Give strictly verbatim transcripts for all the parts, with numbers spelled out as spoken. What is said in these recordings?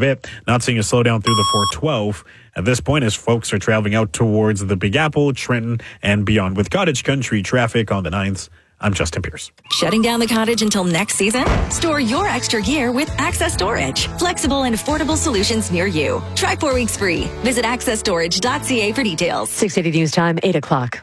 of it. Not seeing a slowdown through the four twelve at this point as folks are traveling out towards the Big Apple, Trenton, and beyond. With Cottage Country traffic on the ninth, I'm Justin Pierce. Shutting down the cottage until next season? Store your extra gear with Access Storage. Flexible and affordable solutions near you. Try four weeks free. Visit access storage dot c a for details. six eighty News Time, eight o'clock.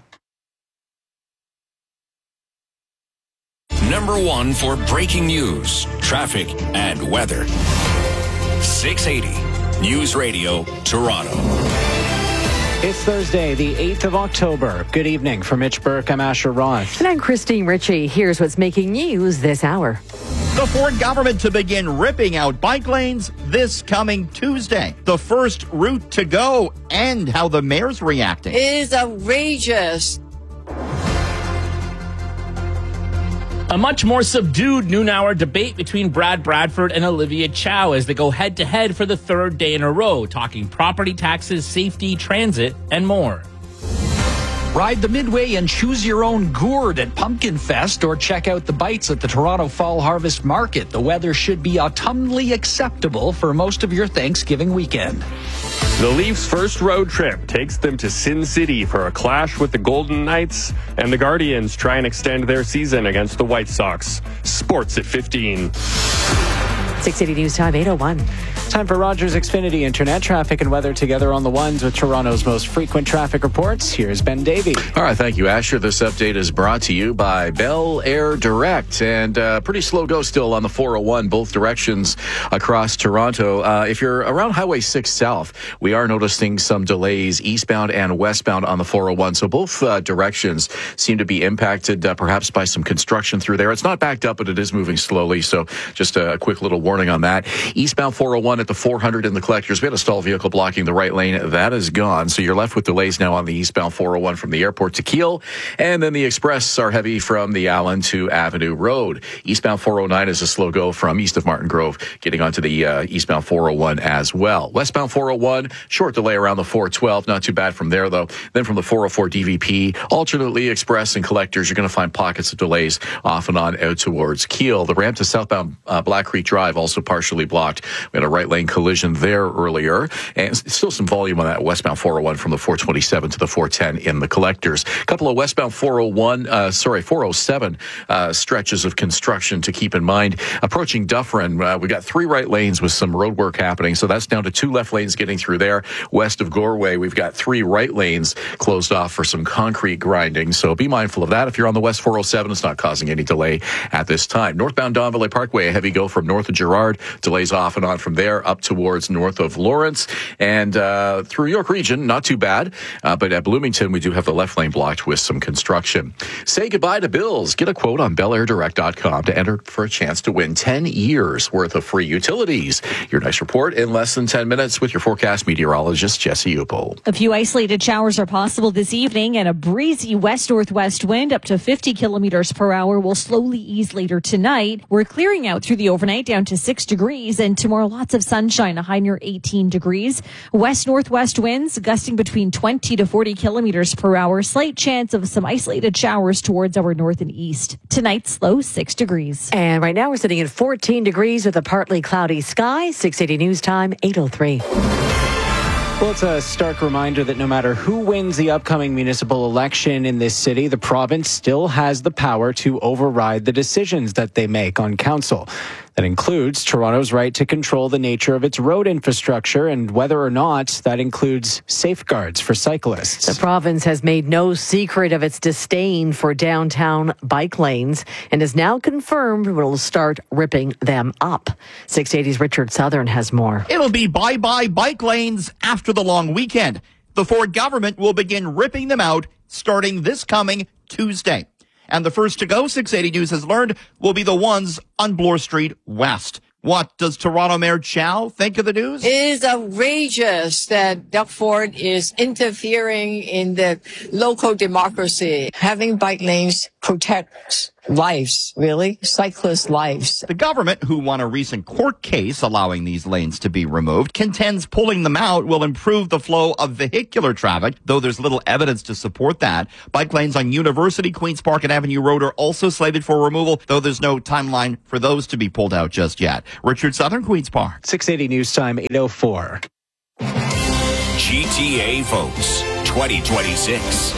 Number one for breaking news, traffic, and weather. six eighty News Radio, Toronto. It's Thursday, the eighth of October. Good evening. From Mitch Burke, I'm Asher Roth. And I'm Christine Ritchie. Here's what's making news this hour. The Ford government to begin ripping out bike lanes this coming Tuesday. The first route to go and how the mayor's reacting. It is outrageous. A much more subdued noon hour debate between Brad Bradford and Olivia Chow as they go head-to-head for the third day in a row, talking property taxes, safety, transit, and more. Ride the Midway and choose your own gourd at Pumpkin Fest or check out the bites at the Toronto Fall Harvest Market. The weather should be autumnally acceptable for most of your Thanksgiving weekend. The Leafs' first road trip takes them to Sin City for a clash with the Golden Knights, and the Guardians try and extend their season against the White Sox. Sports at fifteen. six eighty News Time, eight oh one. Time for Rogers Xfinity Internet traffic and weather together on the ones with Toronto's most frequent traffic reports. Here's Ben Davey. All right, thank you, Asher. This update is brought to you by Bel Air Direct, and uh, pretty slow go still on the four oh one, both directions across Toronto. Uh, if you're around Highway six South, we are noticing some delays eastbound and westbound on the four oh one, so both uh, directions seem to be impacted uh, perhaps by some construction through there. It's not backed up, but it is moving slowly, so just a quick little warning on that. Eastbound four oh one at the four hundred in the collectors. We had a stalled vehicle blocking the right lane. That is gone. So you're left with delays now on the eastbound four oh one from the airport to Keele. And then the express are heavy from the Allen to Avenue Road. Eastbound four oh nine is a slow go from east of Martin Grove, getting onto the uh, eastbound four oh one as well. Westbound four oh one, short delay around the four twelve. Not too bad from there, though. Then from the four oh four D V P, alternately express and collectors, you're going to find pockets of delays off and on out towards Keele. The ramp to southbound uh, Black Creek Drive also partially blocked. We had a right lane collision there earlier, and still some volume on that westbound four oh one from the four twenty-seven to the four ten in the collectors. A couple of westbound four oh one, uh, sorry, four oh seven uh, stretches of construction to keep in mind. Approaching Dufferin, uh, we got three right lanes with some road work happening, so that's down to two left lanes getting through there. West of Goreway, we've got three right lanes closed off for some concrete grinding, so be mindful of that. If you're on the West four oh seven, it's not causing any delay at this time. Northbound Don Valley Parkway, a heavy go from north of Girard, delays off and on from there up towards north of Lawrence, and uh, through York Region, not too bad, uh, but at Bloomington, we do have the left lane blocked with some construction. Say goodbye to bills. Get a quote on Bel Air Direct dot com to enter for a chance to win ten years worth of free utilities. Your next report in less than ten minutes with your forecast meteorologist, Jesse Upel. A few isolated showers are possible this evening, and a breezy west-northwest wind up to fifty kilometers per hour will slowly ease later tonight. We're clearing out through the overnight down to six degrees, and tomorrow lots of sunshine, a high near eighteen degrees. West-northwest winds gusting between twenty to forty kilometers per hour. Slight chance of some isolated showers towards our north and east. Tonight's low six degrees. And right now we're sitting at fourteen degrees with a partly cloudy sky. six eighty News Time, eight oh three. Well, it's a stark reminder that no matter who wins the upcoming municipal election in this city, the province still has the power to override the decisions that they make on council. That includes Toronto's right to control the nature of its road infrastructure and whether or not that includes safeguards for cyclists. The province has made no secret of its disdain for downtown bike lanes and has now confirmed it will start ripping them up. six eighty's Richard Southern has more. It'll be bye-bye bike lanes after the long weekend. The Ford government will begin ripping them out starting this coming Tuesday. And the first to go, six eighty News has learned, will be the ones on Bloor Street West. What does Toronto Mayor Chow think of the news? It is outrageous that Doug Ford is interfering in the local democracy. Having bike lanes protects lives, really, cyclist lives. The government, who won a recent court case allowing these lanes to be removed, contends pulling them out will improve the flow of vehicular traffic, though there's little evidence to support that. Bike lanes on University, Queen's Park, and Avenue Road are also slated for removal, though there's no timeline for those to be pulled out just yet. Richard Southern, Queen's Park. six eighty News Time, eight oh four. G T A votes twenty twenty-six.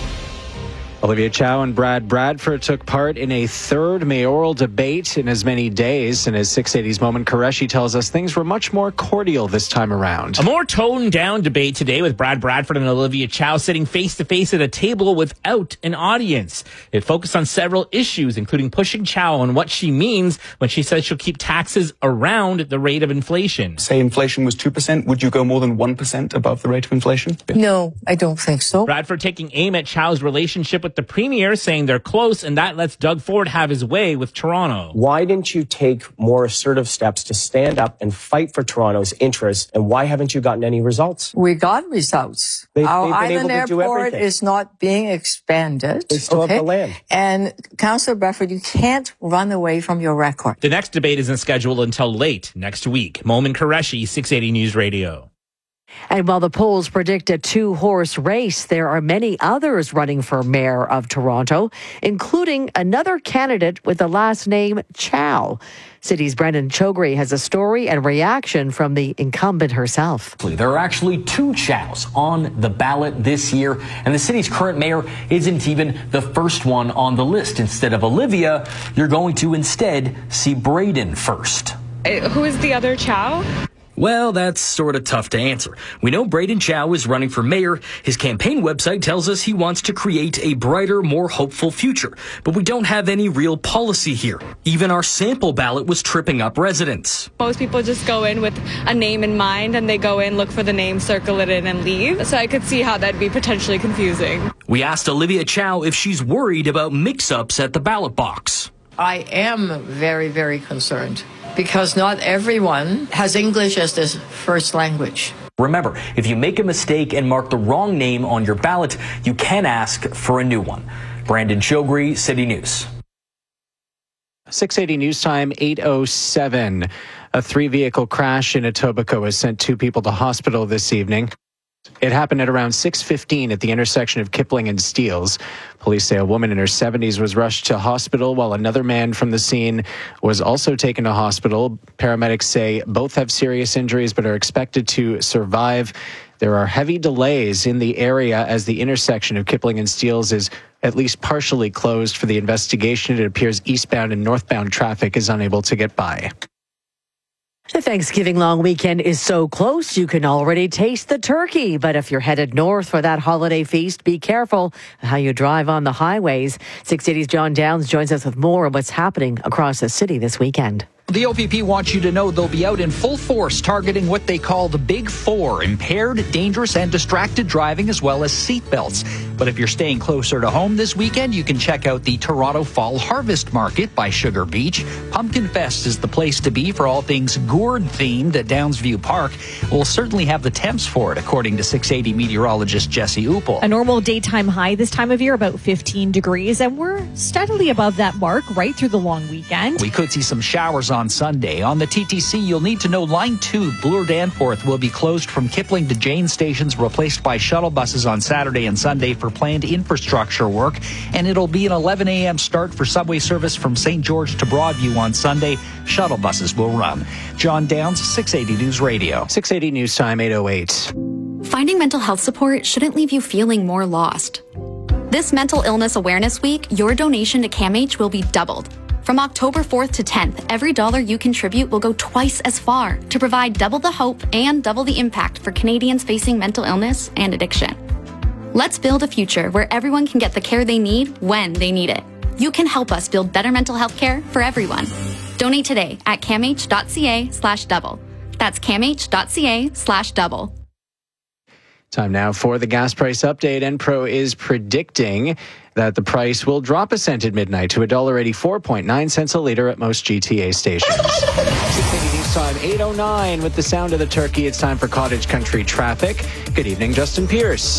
Olivia Chow and Brad Bradford took part in a third mayoral debate in as many days. And as six eighty's Moment Qureshi tells us, things were much more cordial this time around. A more toned-down debate today with Brad Bradford and Olivia Chow sitting face-to-face at a table without an audience. It focused on several issues, including pushing Chow on what she means when she says she'll keep taxes around the rate of inflation. Say inflation was two percent. Would you go more than one percent above the rate of inflation? No, I don't think so. Bradford taking aim at Chow's relationship with the Premier, saying they're close, and that lets Doug Ford have his way with Toronto. Why didn't you take more assertive steps to stand up and fight for Toronto's interests, and why haven't you gotten any results? We got results. They, Our island airport is not being expanded. They still okay? have the land. And Councillor Bradford, you can't run away from your record. The next debate isn't scheduled until late next week. Moment Qureshi, six eighty News Radio. And while the polls predict a two-horse race, there are many others running for mayor of Toronto, including another candidate with the last name Chow. City's Brendan Chogri has a story and reaction from the incumbent herself. There are actually two Chows on the ballot this year, and the city's current mayor isn't even the first one on the list. Instead of Olivia, you're going to instead see Braden first. Uh, who is the other Chow? Well, that's sort of tough to answer. We know Braden Chow is running for mayor. His campaign website tells us he wants to create a brighter, more hopeful future. But we don't have any real policy here. Even our sample ballot was tripping up residents. Most people just go in with a name in mind, and they go in, look for the name, circle it in, and leave. So I could see how that'd be potentially confusing. We asked Olivia Chow if she's worried about mix-ups at the ballot box. I am very, very concerned, because not everyone has English as their first language. Remember, if you make a mistake and mark the wrong name on your ballot, you can ask for a new one. Brandon Chogri, City News. six eighty News Time, eight oh seven. A three-vehicle crash in Etobicoke has sent two people to hospital this evening. It happened at around six fifteen at the intersection of Kipling and Steeles. Police say a woman in her seventies was rushed to hospital while another man from the scene was also taken to hospital. Paramedics say both have serious injuries but are expected to survive. There are heavy delays in the area as the intersection of Kipling and Steeles is at least partially closed for the investigation. It appears eastbound and northbound traffic is unable to get by. The Thanksgiving long weekend is so close, you can already taste the turkey. But if you're headed north for that holiday feast, be careful how you drive on the highways. six eighty's John Downs joins us with more of what's happening across the city this weekend. The O P P wants you to know they'll be out in full force targeting what they call the Big Four: impaired, dangerous, and distracted driving, as well as seatbelts. But if you're staying closer to home this weekend, you can check out the Toronto Fall Harvest Market by Sugar Beach. Pumpkin Fest is the place to be for all things gourd-themed at Downsview Park. We'll certainly have the temps for it, according to six eighty meteorologist Jesse Uppel. A normal daytime high this time of year, about fifteen degrees, and we're steadily above that mark right through the long weekend. We could see some showers on Sunday. On the T T C, you'll need to know Line two, Bloor Danforth, will be closed from Kipling to Jane stations, replaced by shuttle buses on Saturday and Sunday for planned infrastructure work. And it'll be an eleven a.m. start for subway service from Saint George to Broadview on Sunday. Shuttle buses will run. John Downs, six eighty News Radio. six eighty News Time, eight oh eight. Finding mental health support shouldn't leave you feeling more lost. This Mental Illness Awareness Week, your donation to CAMH will be doubled. From October fourth to tenth, every dollar you contribute will go twice as far to provide double the hope and double the impact for Canadians facing mental illness and addiction. Let's build a future where everyone can get the care they need when they need it. You can help us build better mental health care for everyone. Donate today at camh.ca slash double. That's camh.ca slash double. Time now for the gas price update. Enpro is predicting that the price will drop a cent at midnight to one dollar eighty-four point nine cents a litre at most G T A stations. six eighty News Time, eight oh nine. With the sound of the turkey, it's time for Cottage Country traffic. Good evening, Justin Pierce.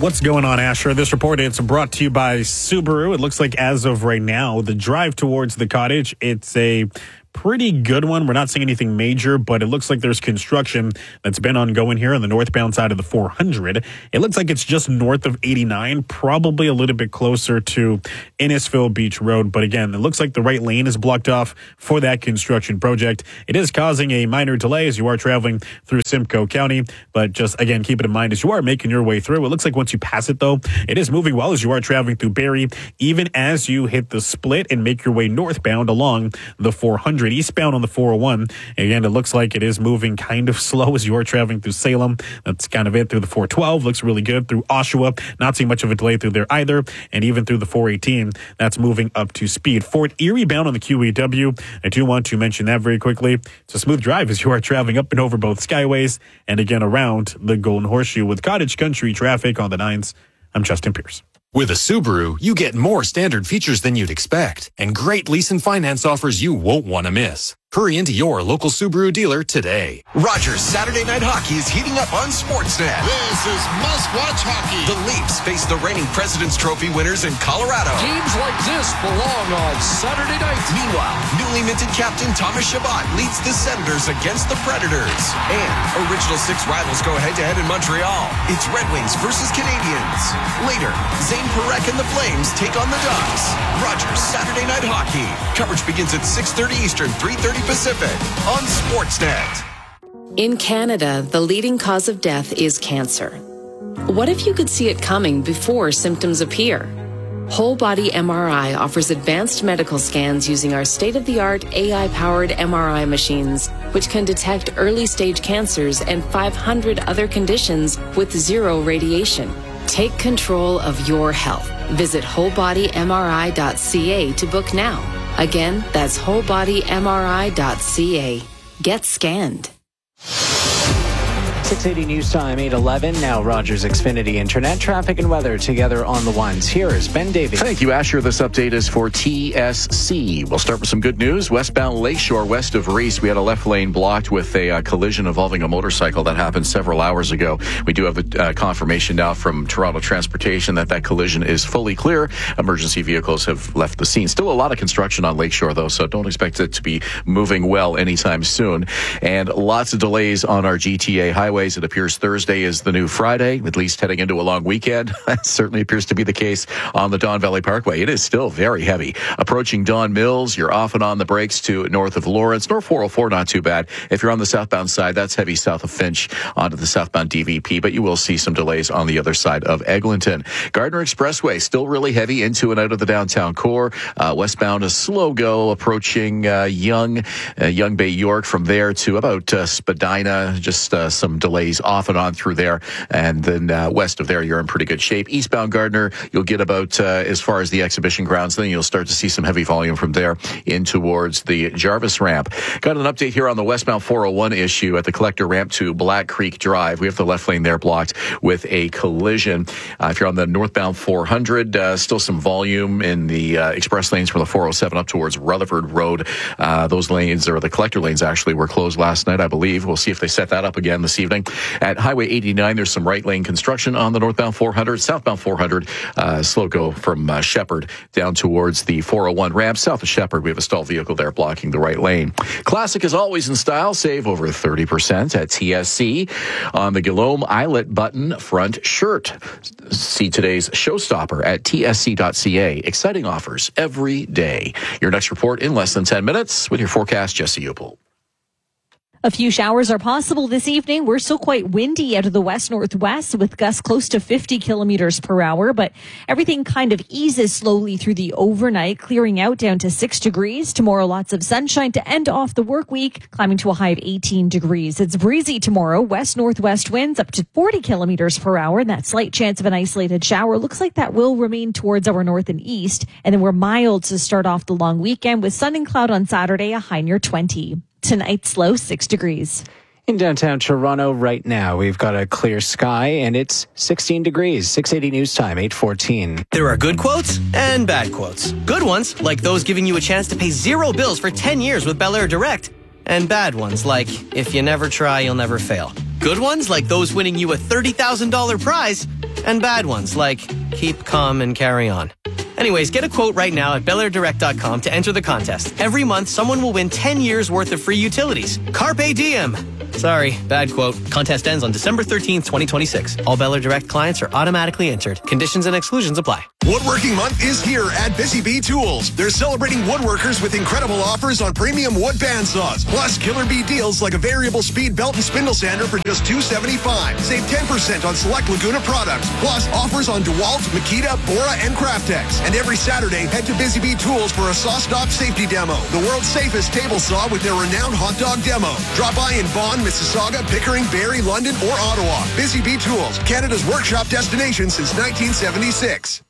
What's going on, Asher? This report, it's brought to you by Subaru. It looks like as of right now, the drive towards the cottage, it's a pretty good one. We're not seeing anything major, but it looks like there's construction that's been ongoing here on the northbound side of the four hundred. It looks like it's just north of eighty-nine, probably a little bit closer to Innisfil Beach Road. But again, it looks like the right lane is blocked off for that construction project. It is causing a minor delay as you are traveling through Simcoe County. But just, again, keep it in mind as you are making your way through. It looks like once you pass it, though, it is moving well as you are traveling through Barrie, even as you hit the split and make your way northbound along the four hundred. Eastbound on the four oh one. Again, it looks like it is moving kind of slow as you are traveling through Salem. That's kind of it through the four twelve. Looks really good through Oshawa. Not seeing much of a delay through there either. And even through the four eighteen, that's moving up to speed. Fort Erie bound on the Q E W. I do want to mention that very quickly. It's a smooth drive as you are traveling up and over both skyways and again around the Golden Horseshoe with Cottage Country traffic on the nines. I'm Justin Pierce. With a Subaru, you get more standard features than you'd expect and great lease and finance offers you won't want to miss. Hurry into your local Subaru dealer today. Rogers Saturday Night Hockey is heating up on Sportsnet. This is must-watch hockey. The Leafs face the reigning President's Trophy winners in Colorado. Games like this belong on Saturday night. Meanwhile, newly minted captain Thomas Chabot leads the Senators against the Predators. And original six rivals go head-to-head in Montreal. It's Red Wings versus Canadiens. Later, Zane Parekh and the Flames take on the Ducks. Rogers Saturday Night Hockey. Coverage begins at six thirty Eastern, three thirty Pacific on Sportsnet. In Canada, the leading cause of death is cancer. What if you could see it coming before symptoms appear? Whole Body M R I offers advanced medical scans using our state-of-the-art A I-powered M R I machines, which can detect early-stage cancers and five hundred other conditions with zero radiation. Take control of your health. Visit whole body M R I dot C A to book now. Again, that's whole body M R I dot C A. Get scanned. six eighty News Time, eight eleven. Now Rogers Xfinity Internet. Traffic and weather together on the ones. Here is Ben Davies. Thank you, Asher. This update is for T S C. We'll start with some good news. Westbound Lakeshore, west of Reese, we had a left lane blocked with a uh, collision involving a motorcycle that happened several hours ago. We do have a uh, confirmation now from Toronto Transportation that that collision is fully clear. Emergency vehicles have left the scene. Still a lot of construction on Lakeshore, though, so don't expect it to be moving well anytime soon. And lots of delays on our G T A highways. It appears Thursday is the new Friday, at least heading into a long weekend. That certainly appears to be the case on the Don Valley Parkway. It is still very heavy. Approaching Don Mills, you're off and on the brakes to north of Lawrence. North four oh four, not too bad. If you're on the southbound side, that's heavy south of Finch onto the southbound D V P, but you will see some delays on the other side of Eglinton. Gardner Expressway, still really heavy into and out of the downtown core. Uh, westbound, a slow go approaching uh, Young, uh, Young Bay York. From there to about uh, Spadina, just uh, some delays off and on through there. And then uh, west of there, you're in pretty good shape. Eastbound Gardner, you'll get about uh, as far as the exhibition grounds. Then you'll start to see some heavy volume from there in towards the Jarvis ramp. Got an update here on the westbound four oh one issue at the collector ramp to Black Creek Drive. We have the left lane there blocked with a collision. Uh, if you're on the northbound four hundred, uh, still some volume in the uh, express lanes from the four oh seven up towards Rutherford Road. Uh, those lanes, or the collector lanes actually, were closed last night, I believe. We'll see if they set that up again this evening. At Highway eighty-nine, there's some right lane construction on the northbound four hundred. Southbound four hundred, uh, slow go from uh, Shepherd down towards the four oh one ramp. South of Shepherd, we have a stalled vehicle there blocking the right lane. Classic is always in style. Save over thirty percent at T S C on the Guillaume Eyelet button front shirt. See today's showstopper at T S C dot C A. Exciting offers every day. Your next report in less than ten minutes with your forecast, Jesse Upel. A few showers are possible this evening. We're still quite windy out of the west-northwest with gusts close to fifty kilometers per hour, but everything kind of eases slowly through the overnight, clearing out down to six degrees. Tomorrow, lots of sunshine to end off the work week, climbing to a high of eighteen degrees. It's breezy tomorrow. West-northwest winds up to forty kilometers per hour, and that slight chance of an isolated shower looks like that will remain towards our north and east. And then we're mild to start off the long weekend with sun and cloud on Saturday, a high near twenty. Tonight's low, six degrees. In downtown Toronto right now, we've got a clear sky and it's sixteen degrees. six eighty News Time, eight fourteen. There are good quotes and bad quotes. Good ones, like those giving you a chance to pay zero bills for ten years with Bel Air Direct. And bad ones, like, if you never try, you'll never fail. Good ones, like those winning you a thirty thousand dollars prize. And bad ones, like keep calm and carry on. Anyways, get a quote right now at bel air direct dot com to enter the contest. Every month, someone will win ten years worth of free utilities. Carpe diem! Sorry, bad quote. Contest ends on December thirteenth, twenty twenty-six. All Bel Air Direct clients are automatically entered. Conditions and exclusions apply. Woodworking Month is here at Busy Bee Tools. They're celebrating woodworkers with incredible offers on premium wood bandsaws, plus killer bee deals like a variable speed belt and spindle sander for just two dollars and seventy-five cents. Save ten percent on select Laguna products, plus offers on DeWalt, Makita, Bora, and Craftex. And every Saturday, head to Busy Bee Tools for a saw stop safety demo, the world's safest table saw with their renowned hot dog demo. Drop by in Vaughan, Mississauga, Pickering, Barrie, London, or Ottawa. Busy Bee Tools, Canada's workshop destination since nineteen seventy-six.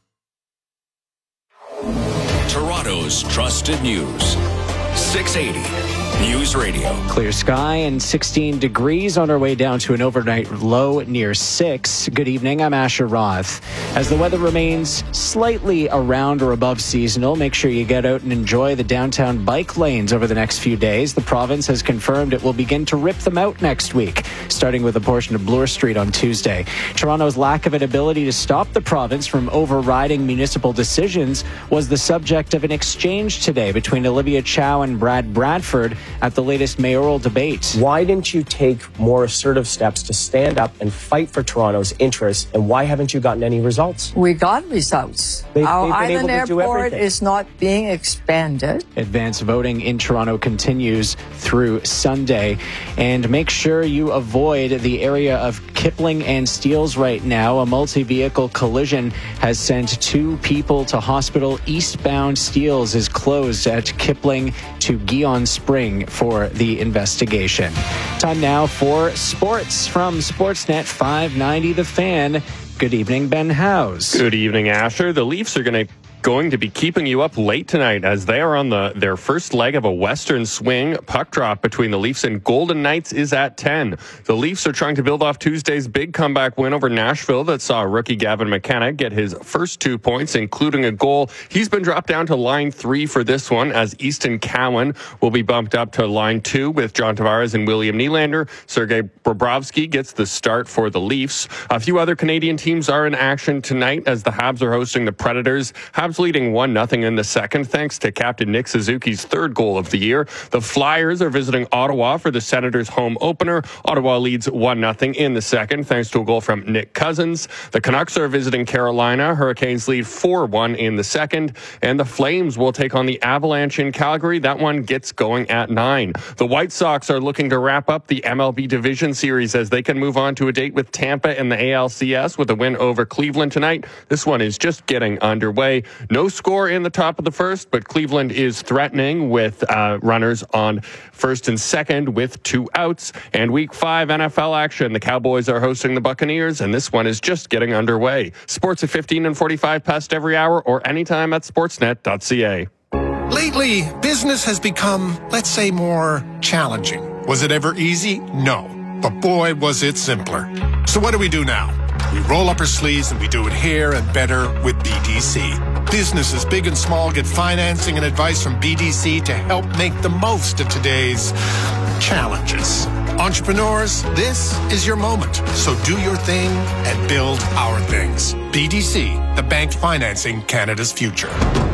Toronto's trusted news. six eighty News Radio. Clear sky and sixteen degrees on our way down to an overnight low near six. Good evening, I'm Asher Roth. As the weather remains slightly around or above seasonal, make sure you get out and enjoy the downtown bike lanes over the next few days. The province has confirmed it will begin to rip them out next week, starting with a portion of Bloor Street on Tuesday. Toronto's lack of an ability to stop the province from overriding municipal decisions was the subject of an exchange today between Olivia Chow and Brad Bradford at the latest mayoral debate. Why didn't you take more assertive steps to stand up and fight for Toronto's interests, and why haven't you gotten any results? We got results. They've, Our they've been island able to do airport everything. is not being expanded. Advance voting in Toronto continues through Sunday. And make sure you avoid the area of Kipling and Steeles right now. A multi-vehicle collision has sent two people to hospital. Eastbound Steeles is closed at Kipling to Guion Spring for the investigation. Time now for sports from Sportsnet five ninety The Fan. Good evening, Ben Howes. Good evening, Asher. The Leafs are going to going to be keeping you up late tonight as they are on the their first leg of a Western swing. Puck drop between the Leafs and Golden Knights is at ten. The Leafs are trying to build off Tuesday's big comeback win over Nashville that saw rookie Gavin McKenna get his first two points, including a goal. He's been dropped down to line three for this one, as Easton Cowan will be bumped up to line two with John Tavares and William Nylander. Sergei Bobrovsky gets the start for the Leafs. A few other Canadian teams are in action tonight as the Habs are hosting the Predators. Habs leading one nothing in the second thanks to captain Nick Suzuki's third goal of the year. The Flyers are visiting Ottawa for the Senators' home opener. Ottawa leads one nothing in the second thanks to a goal from Nick Cousins. The Canucks are visiting Carolina. Hurricanes lead four one in the second. And the Flames will take on the Avalanche in Calgary. That one gets going at nine. The White Sox are looking to wrap up the M L B Division Series as they can move on to a date with Tampa in the A L C S with a win over Cleveland tonight. This one is just getting underway. No score in the top of the first, but Cleveland is threatening with uh, runners on first and second with two outs. And week five N F L action. The Cowboys are hosting the Buccaneers, and this one is just getting underway. Sports at fifteen and forty-five past every hour or anytime at sportsnet dot c a. Lately, business has become, let's say, more challenging. Was it ever easy? No. But boy, was it simpler. So what do we do now? We roll up our sleeves and we do it here and better with B D C. Businesses big and small get financing and advice from B D C to help make the most of today's challenges. Entrepreneurs, this is your moment. So do your thing and build our things. B D C, the bank financing Canada's future.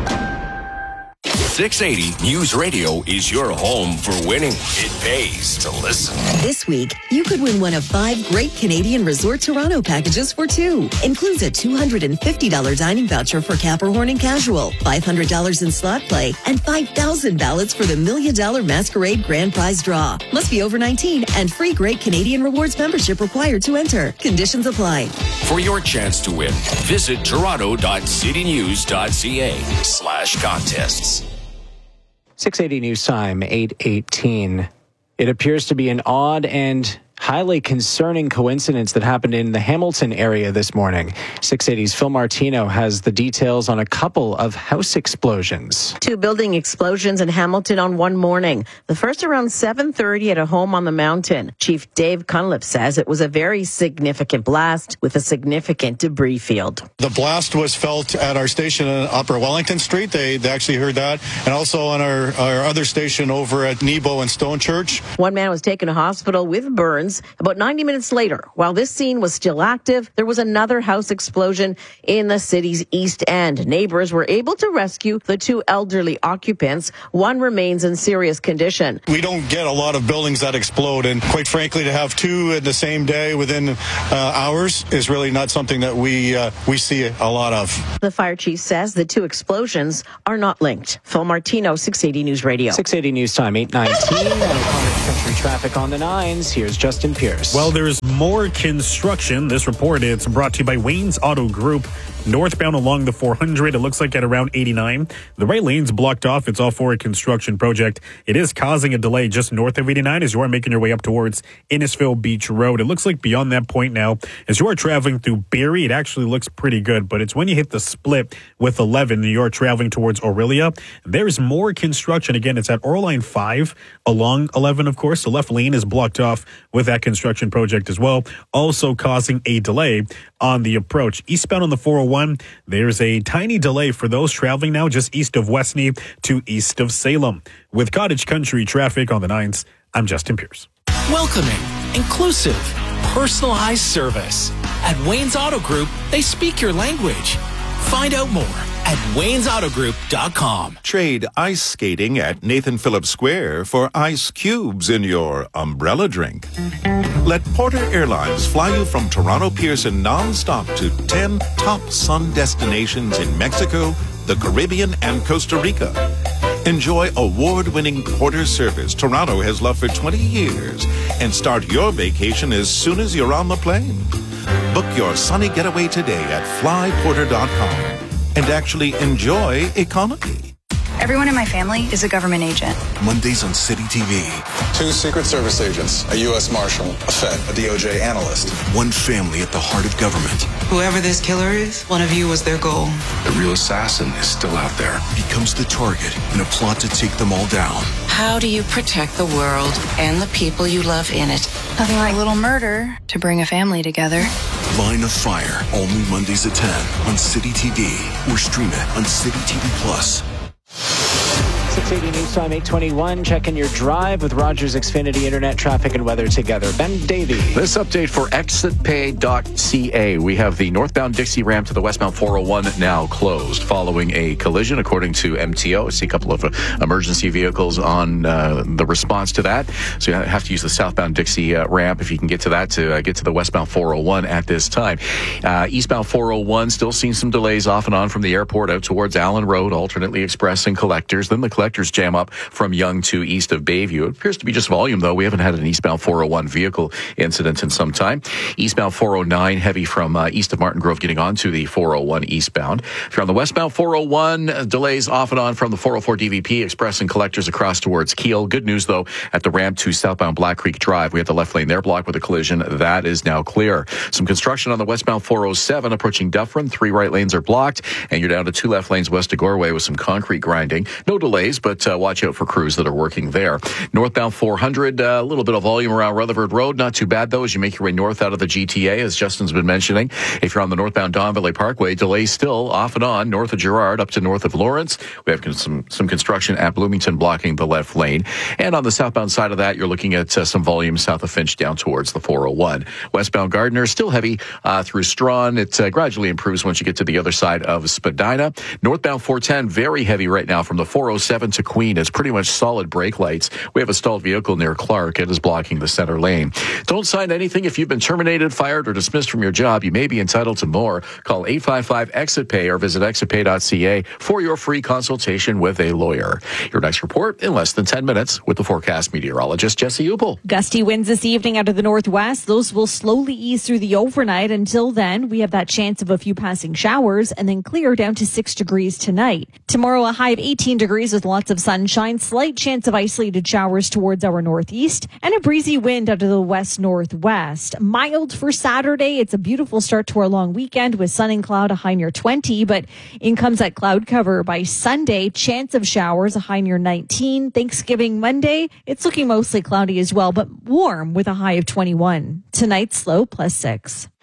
six eighty News Radio is your home for winning. It pays to listen. This week, you could win one of five great Canadian Resort Toronto packages for two. Includes a two hundred fifty dollars dining voucher for Capricorn and Casual, five hundred dollars in slot play, and five thousand ballots for the Million Dollar Masquerade Grand Prize Draw. Must be over nineteen and free Great Canadian Rewards membership required to enter. Conditions apply. For your chance to win, visit toronto dot city news dot c a slash contests. six eighty News Time, eight eighteen. It appears to be an odd and highly concerning coincidence that happened in the Hamilton area this morning. six eighty's Phil Martino has the details on a couple of house explosions. Two building explosions in Hamilton on one morning. The first around seven thirty at a home on the mountain. Chief Dave Cunliffe says it was a very significant blast with a significant debris field. The blast was felt at our station on Upper Wellington Street. They, they actually heard that. And also on our, our other station over at Nebo and Stone Church. One man was taken to hospital with burns. police. About ninety minutes later, while this scene was still active, there was another house explosion in the city's East End. Neighbors were able to rescue the two elderly occupants. One remains in serious condition. We don't get a lot of buildings that explode, and quite frankly, to have two in the same day within uh, hours is really not something that we uh, we see a lot of. The fire chief says the two explosions are not linked. Phil Martino, six eighty News Radio. six eighty News Time, eight nineteen. Country traffic on the nines. Here's Justin Pierce. Well, there's more construction. This report, it's brought to you by Wayne's Auto Group. Northbound along the four hundred, it looks like at around eighty-nine. The right lane's blocked off. It's all for a construction project. It is causing a delay just north of eighty-nine as you are making your way up towards Innisfil Beach Road. It looks like beyond that point now, as you are traveling through Barrie, it actually looks pretty good. But it's when you hit the split with eleven, you are traveling towards Aurelia. There's more construction. Again, it's at Orline five along eleven, of course. The left lane is blocked off with that construction project as well, also causing a delay on the approach. Eastbound on the four oh one, there's a tiny delay for those traveling now just east of Westney to east of Salem. With Cottage Country traffic on the nines, I'm Justin Pierce. Welcoming, inclusive, personalized service. At Wayne's Auto Group, they speak your language. Find out more at waynes auto group dot com. Trade ice skating at Nathan Phillips Square for ice cubes in your umbrella drink. Let Porter Airlines fly you from Toronto Pearson nonstop to ten top sun destinations in Mexico, the Caribbean, and Costa Rica. Enjoy award-winning Porter service Toronto has loved for twenty years and start your vacation as soon as you're on the plane. Book your sunny getaway today at fly porter dot com and actually enjoy economy. Everyone in my family is a government agent. Mondays on City T V. Two Secret Service agents, a U S Marshal, a Fed, a D O J analyst. One family at the heart of government. Whoever this killer is, one of you was their goal. The real assassin is still out there. Becomes the target in a plot to take them all down. How do you protect the world and the people you love in it? Nothing like a little murder to bring a family together. Line of Fire, all new Mondays at ten on City T V or stream it on City T V Plus. six eighty News Time, eight twenty-one. Checking your drive with Rogers Xfinity Internet traffic and weather together. Ben Davey. This update for exit pay dot c a. We have the northbound Dixie ramp to the westbound four oh one now closed following a collision, according to M T O. I see a couple of uh, emergency vehicles on uh, the response to that. So you have to use the southbound Dixie uh, ramp if you can get to that to uh, get to the westbound four oh one at this time. Uh, eastbound four oh one still seeing some delays off and on from the airport out towards Allen Road, alternately express and collectors. Then the collectors jam up from Yonge to east of Bayview. It appears to be just volume, though. We haven't had an eastbound four oh one vehicle incident in some time. Eastbound four oh nine, heavy from uh, east of Martin Grove getting onto the four oh one eastbound. If you're on the westbound four oh one, uh, delays off and on from the four oh four D V P, express and collectors across towards Kiel. Good news, though, at the ramp to southbound Black Creek Drive. We had the left lane there blocked with a collision. That is now clear. Some construction on the westbound four oh seven approaching Dufferin. Three right lanes are blocked, and you're down to two left lanes west of Goreway with some concrete grinding. No delays, but uh, watch out for crews that are working there. Northbound four hundred, a uh, little bit of volume around Rutherford Road. Not too bad, though, as you make your way north out of the G T A, as Justin's been mentioning. If you're on the northbound Don Valley Parkway, delays still off and on north of Girard up to north of Lawrence. We have some, some construction at Bloomington blocking the left lane. And on the southbound side of that, you're looking at uh, some volume south of Finch down towards the four oh one. Westbound Gardner, still heavy uh, through Strawn. It uh, gradually improves once you get to the other side of Spadina. Northbound four ten, very heavy right now from the four oh seven to Queen. It's pretty much solid brake lights. We have a stalled vehicle near Clark. It is blocking the center lane. Don't sign anything. If you've been terminated, fired, or dismissed from your job, you may be entitled to more. Call eight five five exit pay or visit exit pay dot c a for your free consultation with a lawyer. Your next report in less than ten minutes with the forecast meteorologist, Jesse Upel. Gusty winds this evening out of the northwest. Those will slowly ease through the overnight. Until then, we have that chance of a few passing showers and then clear down to six degrees tonight. Tomorrow, a high of eighteen degrees with lots of sunshine, slight chance of isolated showers towards our northeast, and a breezy wind out of the west-northwest. Mild for Saturday. It's a beautiful start to our long weekend with sun and cloud, a high near twenty, but in comes that cloud cover by Sunday. Chance of showers, a high near nineteen. Thanksgiving Monday, it's looking mostly cloudy as well, but warm with a high of twenty-one. Tonight's low plus six.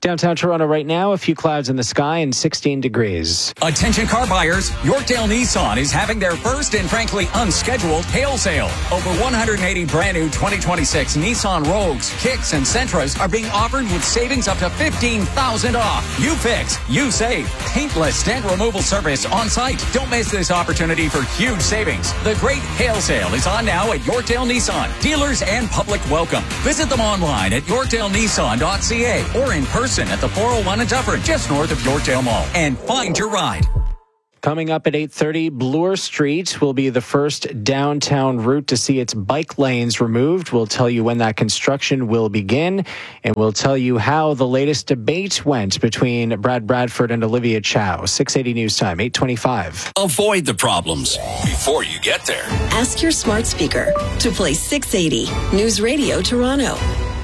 Downtown Toronto right now, a few clouds in the sky and sixteen degrees. Attention car buyers, Yorkdale Nissan is having their first and frankly unscheduled hail sale. Over one hundred eighty brand new twenty twenty-six Nissan Rogues, Kicks, and Sentras are being offered with savings up to fifteen thousand dollars off. You fix, you save. Paintless dent removal service on site. Don't miss this opportunity for huge savings. The great hail sale is on now at Yorkdale Nissan. Dealers and public welcome. Visit them online at yorkdale nissan dot c a or in person at the four oh one in Dufferin, just north of Yorkdale Mall, and find your ride. Coming up at eight thirty, Bloor Street will be the first downtown route to see its bike lanes removed. We'll tell you when that construction will begin, and we'll tell you how the latest debate went between Brad Bradford and Olivia Chow. six eighty News Time, eight twenty-five. Avoid the problems before you get there. Ask your smart speaker to play six eighty News Radio Toronto.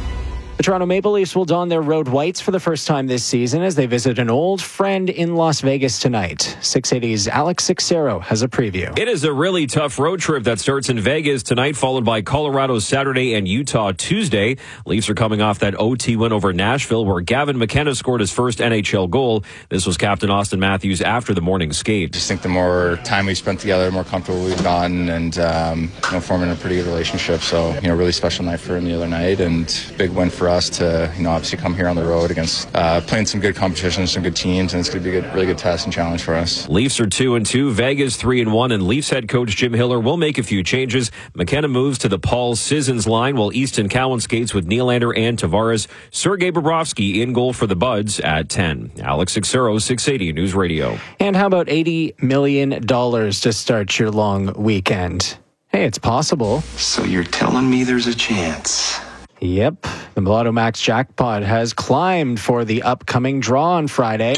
The Toronto Maple Leafs will don their road whites for the first time this season as they visit an old friend in Las Vegas tonight. six eighty's Alex Sixero has a preview. It is a really tough road trip that starts in Vegas tonight, followed by Colorado Saturday and Utah Tuesday. Leafs are coming off that O T win over Nashville, where Gavin McKenna scored his first N H L goal. This was Captain Austin Matthews after the morning skate. I just think the more time we spent together, the more comfortable we've gotten, and um, you know, forming a pretty good relationship. So, you know, really special night for him the other night, and big win for us to, you know, obviously come here on the road against uh, playing some good competitions, some good teams, and it's going to be a good, really good test and challenge for us. Leafs are two and two, Vegas three and one, and Leafs head coach Jim Hiller will make a few changes. McKenna moves to the Paul Sissons line, while Easton Cowan skates with Nylander and Tavares. Sergei Bobrovsky in goal for the Buds at ten. Alex Sixero, six eighty News Radio. And how about eighty million dollars to start your long weekend? Hey, it's possible. So you're telling me there's a chance? Yep. The Mulatto Max jackpot has climbed for the upcoming draw on Friday.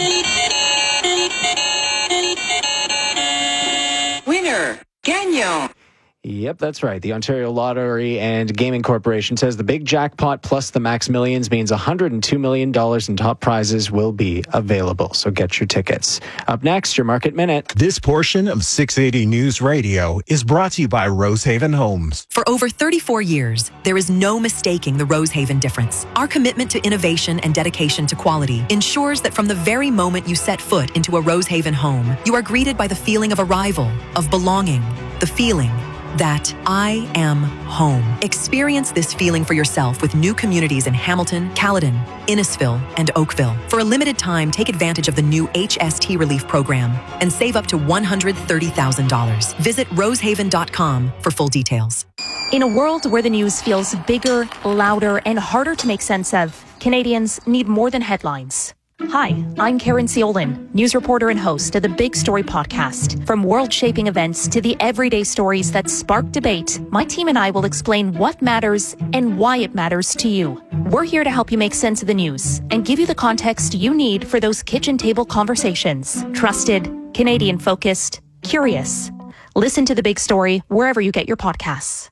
Winner, Gagnon. Yep, that's right. The Ontario Lottery and Gaming Corporation says the big jackpot plus the Max Millions means one hundred two million dollars in top prizes will be available. So get your tickets. Up next, your Market Minute. This portion of six eighty News Radio is brought to you by Rosehaven Homes. For over thirty-four years, there is no mistaking the Rosehaven difference. Our commitment to innovation and dedication to quality ensures that from the very moment you set foot into a Rosehaven home, you are greeted by the feeling of arrival, of belonging, the feeling that I am home. Experience this feeling for yourself with new communities in Hamilton, Caledon, Innisfil, and Oakville. For a limited time, take advantage of the new H S T Relief Program and save up to one hundred thirty thousand dollars. Visit rosehaven dot com for full details. In a world where the news feels bigger, louder, and harder to make sense of, Canadians need more than headlines. Hi, I'm Karen Ciolin, news reporter and host of the Big Story podcast. From world-shaping events to the everyday stories that spark debate, my team and I will explain what matters and why it matters to you. We're here to help you make sense of the news and give you the context you need for those kitchen table conversations. Trusted, Canadian-focused, curious. Listen to The Big Story wherever you get your podcasts.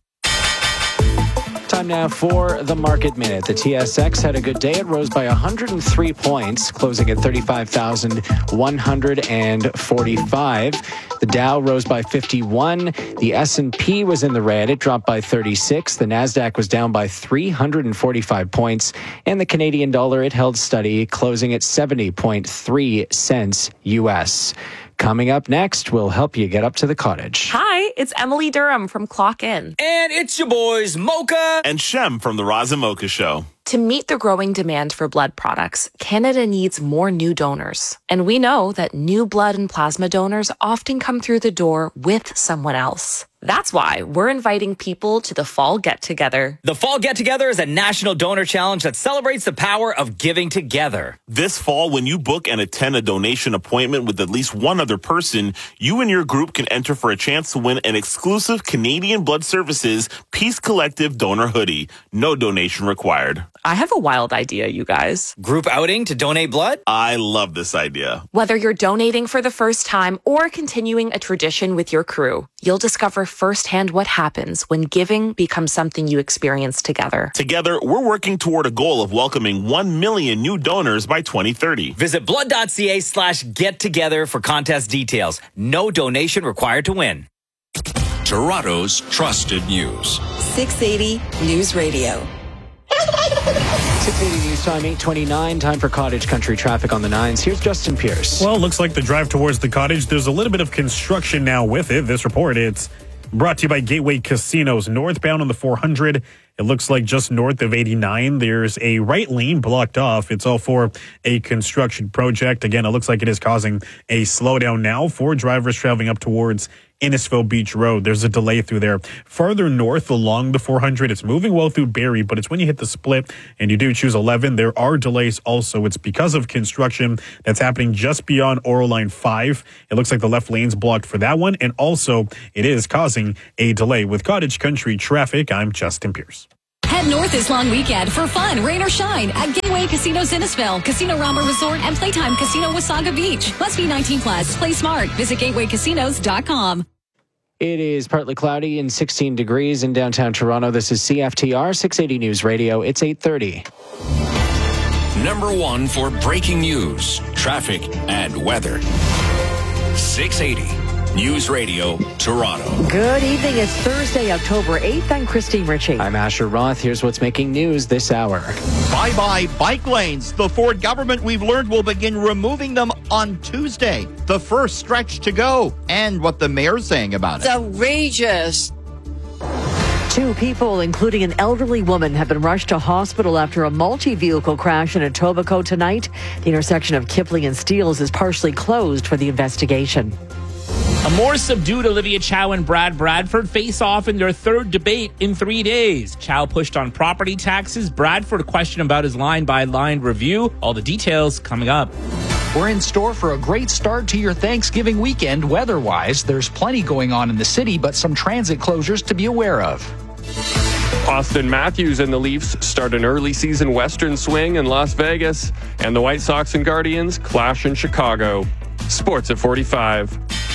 Time now for the Market Minute. The T S X had a good day. It rose by one hundred three points, closing at thirty-five thousand one hundred forty-five. The Dow rose by fifty-one. The S and P was in the red. It dropped by thirty-six. The Nasdaq was down by three hundred forty-five points. And the Canadian dollar, it held steady, closing at seventy point three cents U S. Coming up next, we'll help you get up to the cottage. Hi, it's Emily Durham from Clock In. And it's your boys, Mocha and Shem from the Roz and Mocha Show. To meet the growing demand for blood products, Canada needs more new donors. And we know that new blood and plasma donors often come through the door with someone else. That's why we're inviting people to the Fall Get Together. The Fall Get Together is a national donor challenge that celebrates the power of giving together. This fall, when you book and attend a donation appointment with at least one other person, you and your group can enter for a chance to win an exclusive Canadian Blood Services Peace Collective donor hoodie. No donation required. I have a wild idea, you guys. Group outing to donate blood? I love this idea. Whether you're donating for the first time or continuing a tradition with your crew, you'll discover firsthand what happens when giving becomes something you experience together. Together, we're working toward a goal of welcoming one million new donors by twenty thirty. Visit blood.ca slash get together for contest details. No donation required to win. Toronto's trusted news. six eighty News Radio. six News time eight twenty-nine. Time for Cottage Country traffic on the nines. Here's Justin Pierce. Well, it looks like the drive towards the cottage, there's a little bit of construction now with it. This report, it's brought to you by Gateway Casinos. Northbound on the four hundred, it looks like just north of eighty-nine, there's a right lane blocked off. It's all for a construction project. Again, it looks like it is causing a slowdown now for drivers traveling up towards Innisfil Beach Road. There's a delay through there. Farther north along the four hundred, it's moving well through Barrie, but it's when you hit the split and you do choose eleven, there are delays also. It's because of construction that's happening just beyond Oral Line five. It looks like the left lane's blocked for that one, and also it is causing a delay. With Cottage Country traffic, I'm Justin Pierce. Head north this long weekend for fun, rain or shine at Gateway Casinos Innisfil, Casino Rama Resort, and Playtime Casino Wasaga Beach. Must be nineteen plus. Play smart. Visit gateway casinos dot com. It is partly cloudy and sixteen degrees in downtown Toronto. This is C F T R six eighty News Radio. It's eight thirty. Number one for breaking news, traffic, and weather. six eighty News Radio, Toronto. Good evening. It's Thursday, October eighth. I'm Christine Ritchie. I'm Asher Roth. Here's what's making news this hour. Bye-bye bike lanes. The Ford government, we've learned, will begin removing them on Tuesday. The first stretch to go. And what the mayor's saying about it. It's outrageous. Two people, including an elderly woman, have been rushed to hospital after a multi-vehicle crash in Etobicoke tonight. The intersection of Kipling and Steeles is partially closed for the investigation. A more subdued Olivia Chow and Brad Bradford face off in their third debate in three days. Chow pushed on property taxes. Bradford questioned about his line-by-line review. All the details coming up. We're in store for a great start to your Thanksgiving weekend weather-wise. There's plenty going on in the city, but some transit closures to be aware of. Austin Matthews and the Leafs start an early season Western swing in Las Vegas, and the White Sox and Guardians clash in Chicago. Sports at forty-five.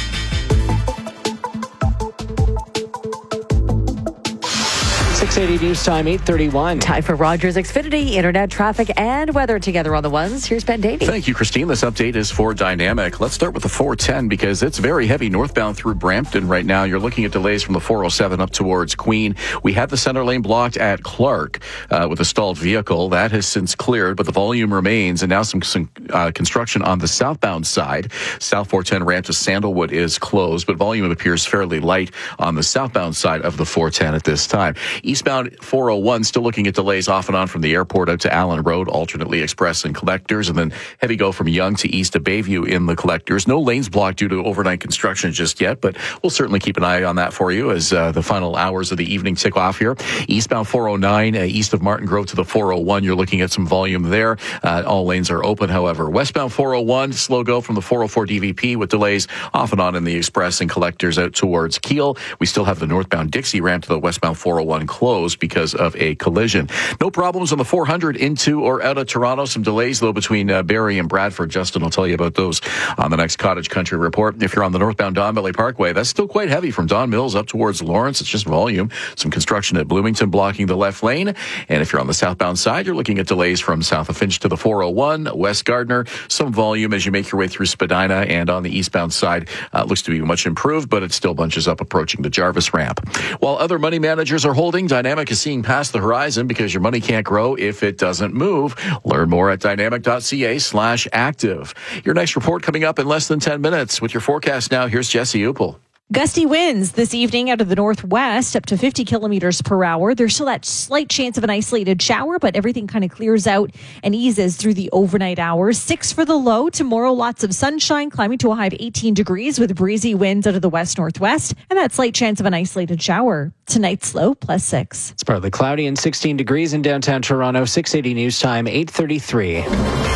six eighty News Time, eight thirty-one. Time for Rogers Xfinity, internet traffic and weather together on the ones. Here's Ben Davey. Thank you, Christine. This update is for Dynamic. Let's start with the four ten because it's very heavy northbound through Brampton right now. You're looking at delays from the four oh seven up towards Queen. We had the center lane blocked at Clark uh, with a stalled vehicle. That has since cleared, but the volume remains. And now some, some uh, construction on the southbound side. South four ten ramp to Sandalwood is closed, but volume appears fairly light on the southbound side of the four ten at this time. Eastbound four oh one, still looking at delays off and on from the airport out to Allen Road, alternately express and collectors, and then heavy go from Yonge to east of Bayview in the collectors. No lanes blocked due to overnight construction just yet, but we'll certainly keep an eye on that for you as uh, the final hours of the evening tick off here. Eastbound four oh nine, uh, east of Martin Grove to the four oh one, you're looking at some volume there. Uh, all lanes are open, however. Westbound four oh one, slow go from the four oh four D V P with delays off and on in the express and collectors out towards Kiel. We still have the northbound Dixie ramp to the westbound four oh one closed because of a collision. No problems on the four hundred into or out of Toronto. Some delays, though, between uh, Barrie and Bradford. Justin will tell you about those on the next Cottage Country Report. If you're on the northbound Don Valley Parkway, that's still quite heavy from Don Mills up towards Lawrence. It's just volume. Some construction at Bloomington blocking the left lane. And if you're on the southbound side, you're looking at delays from south of Finch to the four oh one, West Gardner. Some volume as you make your way through Spadina. And on the eastbound side, uh, looks to be much improved, but it still bunches up approaching the Jarvis ramp. While other money managers are holding, Dynamic is seeing past the horizon because your money can't grow if it doesn't move. Learn more at dynamic.ca slash active. Your next report coming up in less than ten minutes. With your forecast now, here's Jesse Upel. Gusty winds this evening out of the northwest up to fifty kilometers per hour. There's still that slight chance of an isolated shower, but everything kind of clears out and eases through the overnight hours. Six for the low. Tomorrow, lots of sunshine, climbing to a high of eighteen degrees with breezy winds out of the west-northwest and that slight chance of an isolated shower. Tonight's low, plus six. It's partly cloudy and sixteen degrees in downtown Toronto. six eighty News Time, eight thirty-three.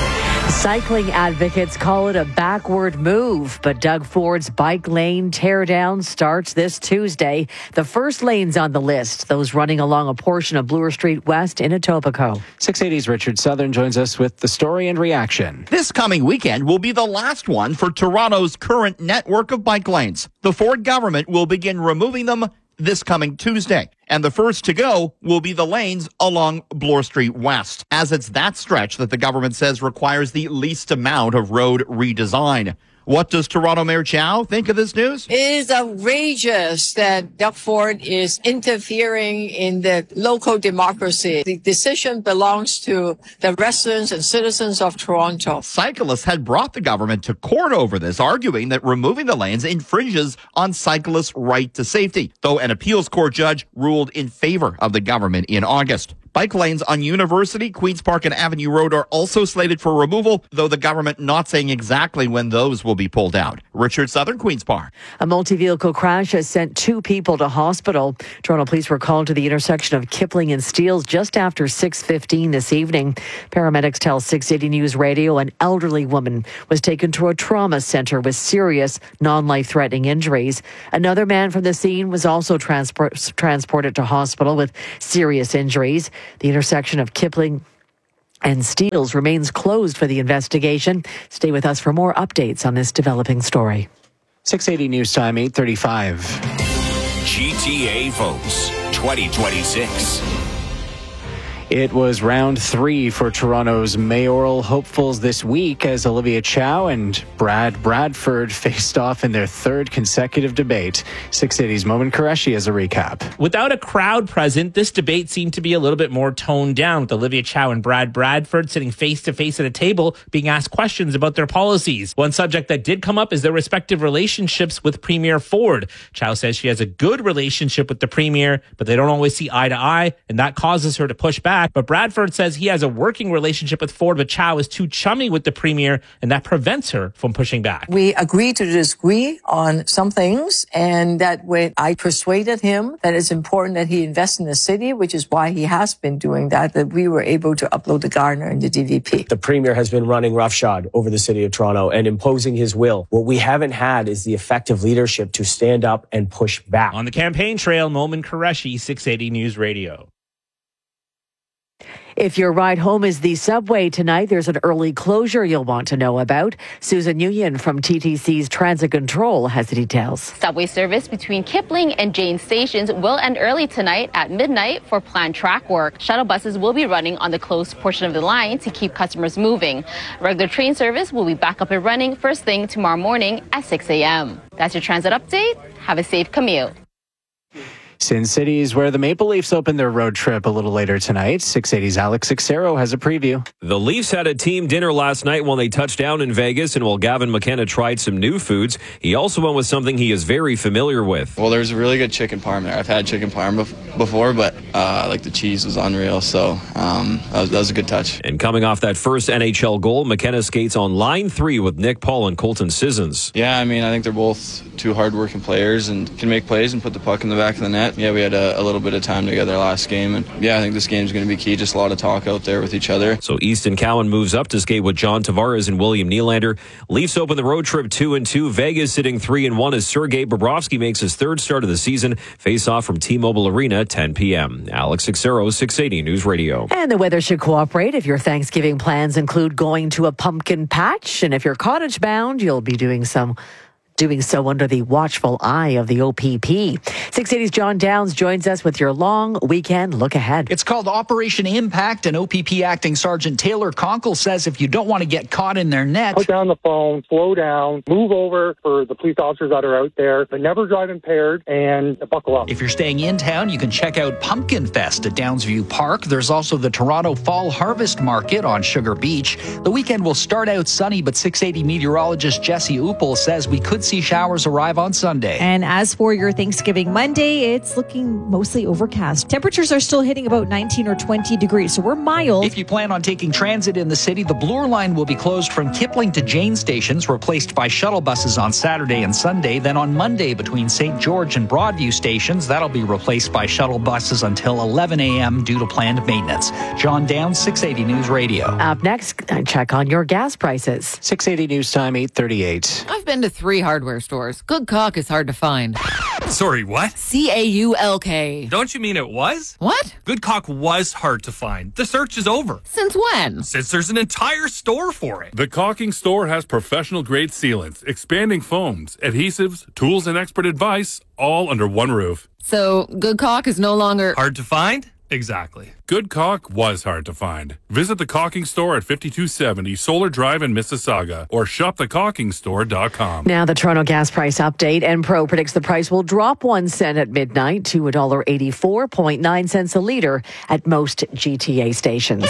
Cycling advocates call it a backward move, but Doug Ford's bike lane teardown starts this Tuesday. The first lanes on the list, those running along a portion of Bloor Street West in Etobicoke. six eighty's Richard Southern joins us with the story and reaction. This coming weekend will be the last one for Toronto's current network of bike lanes. The Ford government will begin removing them this coming Tuesday. And the first to go will be the lanes along Bloor Street West, as it's that stretch that the government says requires the least amount of road redesign. What does Toronto Mayor Chow think of this news? It is outrageous that Doug Ford is interfering in the local democracy. The decision belongs to the residents and citizens of Toronto. Cyclists had brought the government to court over this, arguing that removing the lanes infringes on cyclists' right to safety, though an appeals court judge ruled in favor of the government in August. Bike lanes on University, Queen's Park, and Avenue Road are also slated for removal, though the government not saying exactly when those will be pulled out. Richard Southern, Queen's Park. A multi-vehicle crash has sent two people to hospital. Toronto police were called to the intersection of Kipling and Steeles just after six fifteen this evening. Paramedics tell six eighty News Radio an elderly woman was taken to a trauma centre with serious, non-life-threatening injuries. Another man from the scene was also transport, transported to hospital with serious injuries. The intersection of Kipling and Steeles remains closed for the investigation. Stay with us for more updates on this developing story. six eighty News Time, eight thirty-five. G T A votes twenty twenty-six. It was round three for Toronto's mayoral hopefuls this week as Olivia Chow and Brad Bradford faced off in their third consecutive debate. six eighty's Momin Qureshi has a recap. Without a crowd present, this debate seemed to be a little bit more toned down, with Olivia Chow and Brad Bradford sitting face-to-face at a table being asked questions about their policies. One subject that did come up is their respective relationships with Premier Ford. Chow says she has a good relationship with the Premier, but they don't always see eye to eye, and that causes her to push back. But Bradford says he has a working relationship with Ford, but Chow is too chummy with the Premier, and that prevents her from pushing back. We agree to disagree on some things, and that when I persuaded him that it's important that he invest in the city, which is why he has been doing that, that we were able to upload the Gardner and the D V P. The Premier has been running roughshod over the city of Toronto and imposing his will. What we haven't had is the effective leadership to stand up and push back. On the campaign trail, Momin Qureshi, six eighty News Radio. If your ride home is the subway tonight, there's an early closure you'll want to know about. Susan Nguyen from T T C's Transit Control has the details. Subway service between Kipling and Jane stations will end early tonight at midnight for planned track work. Shuttle buses will be running on the closed portion of the line to keep customers moving. Regular train service will be back up and running first thing tomorrow morning at six a.m. That's your transit update. Have a safe commute. Sin City is where the Maple Leafs open their road trip a little later tonight. six eighty's Alex Xero has a preview. The Leafs had a team dinner last night while they touched down in Vegas, and while Gavin McKenna tried some new foods, he also went with something he is very familiar with. Well, there's a really good chicken parm there. I've had chicken parm before, but uh, like the cheese was unreal, so um, that, was, that was a good touch. And coming off that first N H L goal, McKenna skates on line three with Nick Paul and Colton Sissons. Yeah, I mean, I think they're both two hard-working players and can make plays and put the puck in the back of the net. Yeah, we had a, a little bit of time together last game, and yeah, I think this game's going to be key. Just a lot of talk out there with each other. So Easton Cowan moves up to skate with John Tavares and William Nylander. Leafs open the road trip two and two. Vegas sitting three and one as Sergei Bobrovsky makes his third start of the season. Face off from T-Mobile Arena, ten p.m. Alex Xero, six eighty News Radio. And the weather should cooperate if your Thanksgiving plans include going to a pumpkin patch, and if you're cottage bound, you'll be doing some. Doing so under the watchful eye of the O P P. six eighty's John Downs joins us with your long weekend look ahead. It's called Operation Impact, and O P P Acting Sergeant Taylor Conkle says if you don't want to get caught in their net, put down the phone, slow down, move over for the police officers that are out there, but never drive impaired, and buckle up. If you're staying in town, you can check out Pumpkin Fest at Downsview Park. There's also the Toronto Fall Harvest Market on Sugar Beach. The weekend will start out sunny, but six eighty meteorologist Jesse Uppel says we could see showers arrive on Sunday. And as for your Thanksgiving Monday, it's looking mostly overcast. Temperatures are still hitting about nineteen or twenty degrees, so we're mild. If you plan on taking transit in the city, the Bloor line will be closed from Kipling to Jane stations, replaced by shuttle buses on Saturday and Sunday. Then on Monday, between Saint George and Broadview stations, that'll be replaced by shuttle buses until eleven a.m. due to planned maintenance. John Downs, six eighty News Radio. Up next, check on your gas prices. six eighty News Time, eight thirty-eight. I've been to three hardware stores. Good caulk is hard to find. Sorry, what? C A U L K. Don't you mean it was? What? Good caulk was hard to find. The search is over. Since when? Since there's an entire store for it. The Caulking Store has professional-grade sealants, expanding foams, adhesives, tools, and expert advice, all under one roof. So, good caulk is no longer hard to find? Exactly. Good caulk was hard to find. Visit the caulking store at fifty-two seventy Solar Drive in Mississauga or shop the caulking store dot com. Now the Toronto gas price update. Enpro predicts the price will drop one cent at midnight to one dollar eighty-four point nine cents a litre at most G T A stations.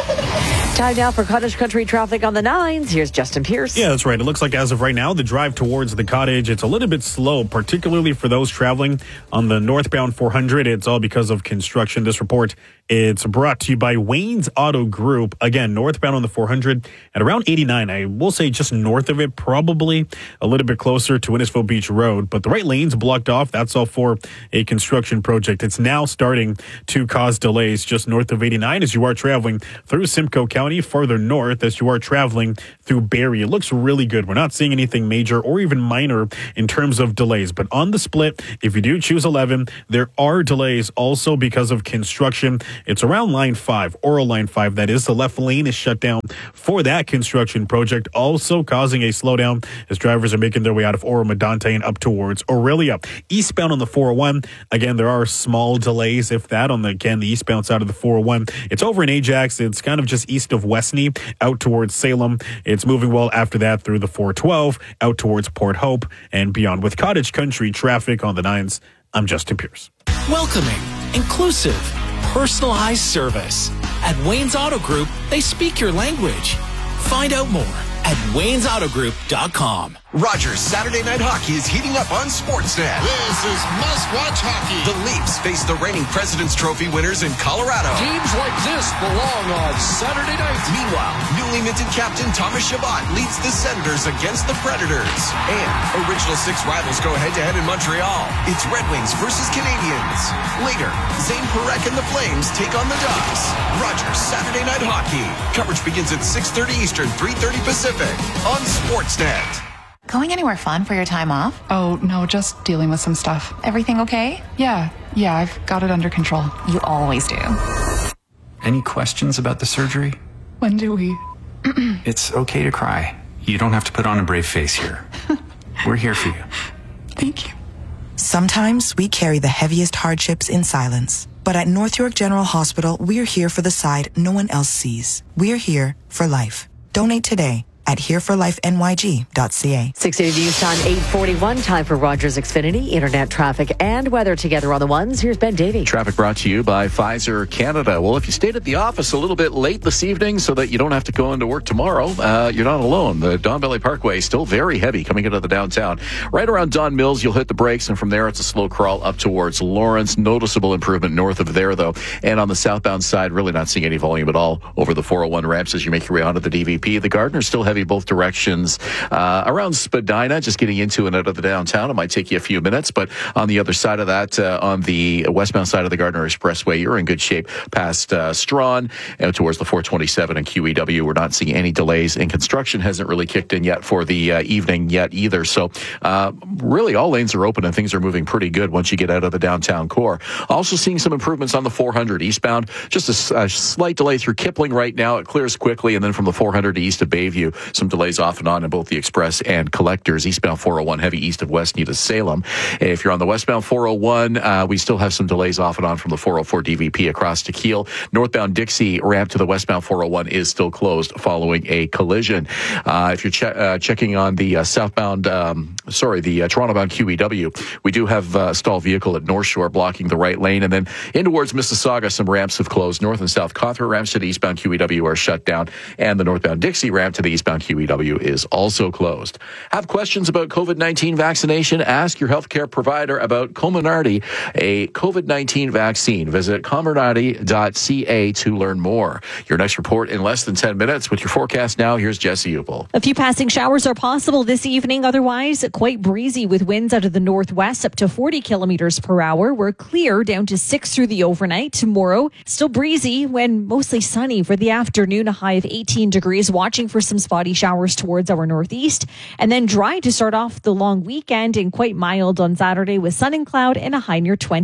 Time now for Cottage Country traffic on the nines. Here's Justin Pierce. Yeah, that's right. It looks like as of right now, the drive towards the cottage, it's a little bit slow, particularly for those traveling on the northbound four hundred. It's all because of construction. This report, it's brought to you by Wayne's Auto Group. Again, northbound on the four hundred at around eighty-nine. I will say just north of it, probably a little bit closer to Innisfil Beach Road. But the right lane's blocked off. That's all for a construction project. It's now starting to cause delays just north of eighty-nine as you are traveling through Simcoe County, further north as you are traveling through Barrie. It looks really good. We're not seeing anything major or even minor in terms of delays. But on the split, if you do choose eleven, there are delays also because of construction. It's around line five, Oral line five. That is, the left lane is shut down for that construction project, also causing a slowdown as drivers are making their way out of Oro Medante and up towards Aurelia. Eastbound on the four oh one, again, there are small delays, if that, on the, again, the eastbound side of the four oh one. It's over in Ajax. It's kind of just east of Westney, out towards Salem. It's moving well after that through the four twelve, out towards Port Hope and beyond. With Cottage Country traffic on the nines, I'm Justin Pierce. Welcoming, inclusive, personalized service. At Wayne's Auto Group, they speak your language. Find out more at waynes auto group dot com. Rogers Saturday Night Hockey is heating up on Sportsnet. This is must-watch hockey. The Leafs face the reigning President's Trophy winners in Colorado. Teams like this belong on Saturday night. Meanwhile, newly minted captain Thomas Chabot leads the Senators against the Predators. And original six rivals go head-to-head in Montreal. It's Red Wings versus Canadiens. Later, Zane Parekh and the Flames take on the Ducks. Rogers Saturday Night Hockey. Coverage begins at six thirty Eastern, three thirty Pacific on Sportsnet. Going anywhere fun for your time off? Oh, no, just dealing with some stuff. Everything okay? Yeah, yeah, I've got it under control. You always do. Any questions about the surgery? When do we? It's okay to cry. You don't have to put on a brave face here. We're here for you. Thank you. Sometimes we carry the heaviest hardships in silence. But at North York General Hospital, we're here for the side no one else sees. We're here for life. Donate today at here for life N Y G dot C A. six eighty News Time, eight forty-one. Time for Rogers Xfinity. Internet traffic and weather together on the ones. Here's Ben Davey. Traffic brought to you by Pfizer Canada. Well, if you stayed at the office a little bit late this evening so that you don't have to go into work tomorrow, uh, you're not alone. The Don Valley Parkway is still very heavy coming into the downtown. Right around Don Mills, you'll hit the brakes, and from there it's a slow crawl up towards Lawrence. Noticeable improvement north of there, though. And on the southbound side, really not seeing any volume at all over the four oh one ramps as you make your way onto the D V P. The Gardner's still heavy both directions. Uh, around Spadina, just getting into and out of the downtown. It might take you a few minutes, but on the other side of that, uh, on the westbound side of the Gardner Expressway, you're in good shape past uh, Strawn and towards the four twenty-seven and Q E W. We're not seeing any delays, and construction hasn't really kicked in yet for the uh, evening yet either. So uh, really all lanes are open and things are moving pretty good once you get out of the downtown core. Also seeing some improvements on the four hundred eastbound. Just a, a slight delay through Kipling right now. It clears quickly, and then from the four hundred east of Bayview, some delays off and on in both the Express and Collectors. Eastbound four oh one heavy east of Westney to Salem. If you're on the westbound four oh one, uh, we still have some delays off and on from the four oh four D V P across to Kiel. Northbound Dixie ramp to the westbound four oh one is still closed following a collision. Uh, if you're che- uh, checking on the uh, southbound, um, sorry, the uh, Toronto-bound Q E W, we do have a uh, stalled vehicle at North Shore blocking the right lane. And then in towards Mississauga, some ramps have closed. North and South Cawthra ramps to the eastbound Q E W are shut down. And the northbound Dixie ramp to the eastbound Q E W is also closed. Have questions about COVID nineteen vaccination? Ask your healthcare provider about Comirnaty, a COVID nineteen vaccine. Visit comirnaty dot c a to learn more. Your next report in less than ten minutes. With your forecast now, here's Jesse Upel. A few passing showers are possible this evening. Otherwise, quite breezy with winds out of the northwest up to forty kilometers per hour. We're clear down to six through the overnight. Tomorrow, still breezy when mostly sunny for the afternoon, a high of eighteen degrees. Watching for some spotty showers towards our northeast. And then dry to start off the long weekend and quite mild on Saturday with sun and cloud and a high near twenty.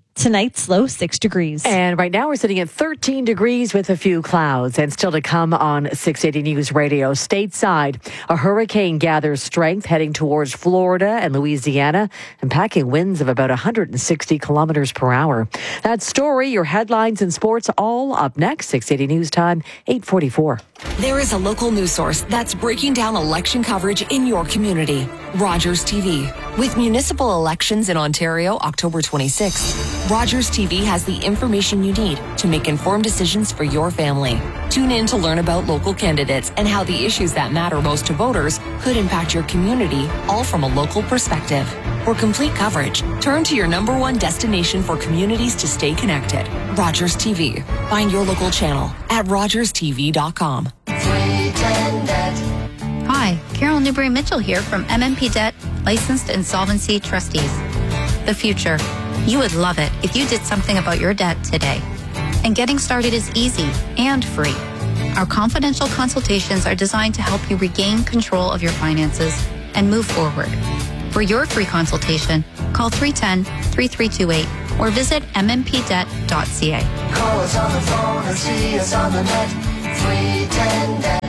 Tonight's low six degrees. And right now we're sitting at thirteen degrees with a few clouds. And still to come on six eighty News Radio. Stateside, a hurricane gathers strength heading towards Florida and Louisiana and packing winds of about one hundred sixty kilometers per hour. That story, your headlines and sports all up next. six eighty News Time, eight forty-four. There is a local news source that's breaking down election coverage in your community. Rogers T V. With municipal elections in Ontario October twenty-sixth, Rogers T V has the information you need to make informed decisions for your family. Tune in to learn about local candidates and how the issues that matter most to voters could impact your community, all from a local perspective. For complete coverage, turn to your number one destination for communities to stay connected. Rogers T V. Find your local channel at rogers t v dot com. Hi, Carol Newberry-Mitchell here from M M P Debt, Licensed Insolvency Trustees. The future. You would love it if you did something about your debt today. And getting started is easy and free. Our confidential consultations are designed to help you regain control of your finances and move forward. For your free consultation, call three one zero, three three two eight or visit m m p debt dot c a. Call us on the phone or see us on the net. three ten debt.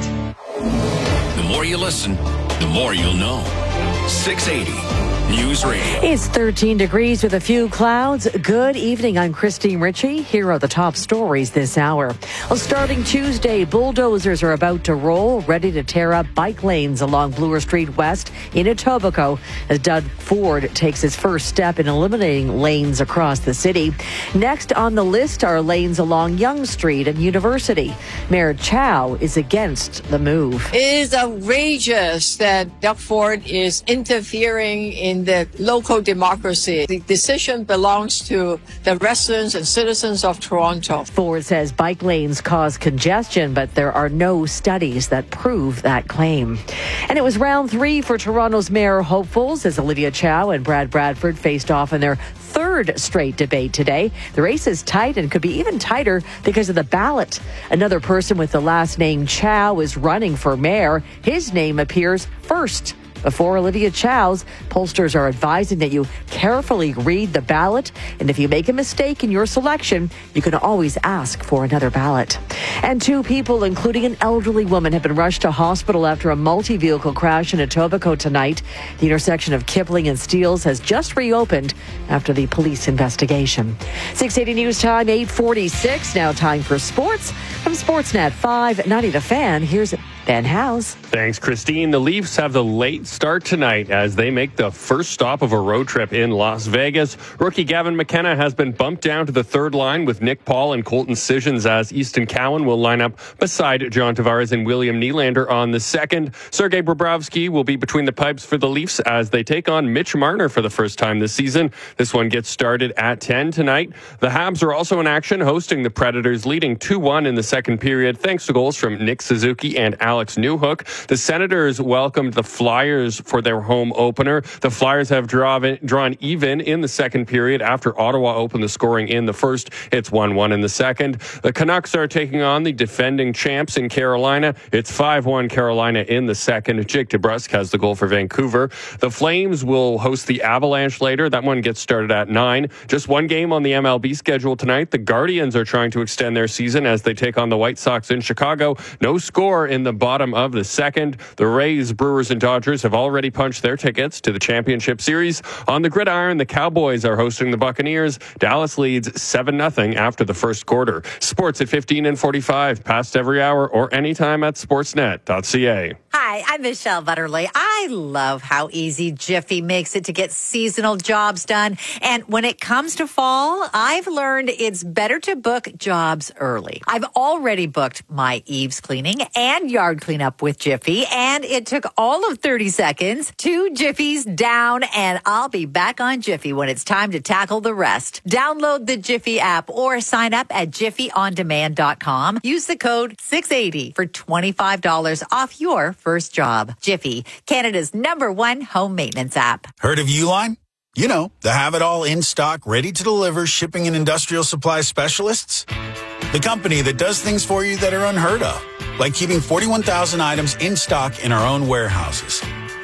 The more you listen, the more you'll know. six eighty News Radio. It's thirteen degrees with a few clouds. Good evening. I'm Christine Ritchie. Here are the top stories this hour. Well, starting Tuesday, bulldozers are about to roll, ready to tear up bike lanes along Bloor Street West in Etobicoke as Doug Ford takes his first step in eliminating lanes across the city. Next on the list are lanes along Yonge Street and University. Mayor Chow is against the move. It is outrageous that Doug Ford is interfering in the local democracy. The decision belongs to the residents and citizens of Toronto. Ford says bike lanes cause congestion, but there are no studies that prove that claim. And it was round three for Toronto's mayor hopefuls as Olivia Chow and Brad Bradford faced off in their third straight debate today. The race is tight and could be even tighter because of the ballot. Another person with the last name Chow is running for mayor. His name appears first. Before Olivia Chow's, pollsters are advising that you carefully read the ballot, and if you make a mistake in your selection, you can always ask for another ballot. And two people, including an elderly woman, have been rushed to hospital after a multi-vehicle crash in Etobicoke tonight. The intersection of Kipling and Steeles has just reopened after the police investigation. six eighty News Time, eight forty-six. Now time for sports. From Sportsnet five ninety The Fan, here's Ben House. Thanks, Christine. The Leafs have the late start tonight as they make the first stop of a road trip in Las Vegas. Rookie Gavin McKenna has been bumped down to the third line with Nick Paul and Colton Sissons as Easton Cowan will line up beside John Tavares and William Nylander on the second. Sergei Bobrovsky will be between the pipes for the Leafs as they take on Mitch Marner for the first time this season. This one gets started at ten tonight. The Habs are also in action, hosting the Predators, leading two one in the second period thanks to goals from Nick Suzuki and Alex Newhook. The Senators welcomed the Flyers for their home opener. The Flyers have drawn, drawn even in the second period after Ottawa opened the scoring in the first. It's one one in the second. The Canucks are taking on the defending champs in Carolina. It's five one Carolina in the second. Jake DeBrusk has the goal for Vancouver. The Flames will host the Avalanche later. That one gets started at nine. Just one game on the M L B schedule tonight. The Guardians are trying to extend their season as they take on the White Sox in Chicago. No score in the bottom of the second. The Rays, Brewers, and Dodgers have already punched their tickets to the championship series. On the gridiron, the Cowboys are hosting the Buccaneers. Dallas leads seven nothing after the first quarter. Sports at fifteen and forty-five, past every hour or anytime at sportsnet dot c a. Hi, I'm Michelle Butterly. I love how easy Jiffy makes it to get seasonal jobs done. And when it comes to fall, I've learned it's better to book jobs early. I've already booked my eaves cleaning and yard cleanup with Jiffy, and it took all of thirty seconds. Two Jiffies down, and I'll be back on Jiffy when it's time to tackle the rest. Download the Jiffy app or sign up at jiffy on demand dot com. Use the code six eighty for twenty-five dollars off your first job. Jiffy, Canada's number one home maintenance app. Heard of Uline? You know, the have-it-all in-stock, ready-to-deliver shipping and industrial supply specialists. The company that does things for you that are unheard of, like keeping forty-one thousand items in stock in our own warehouses.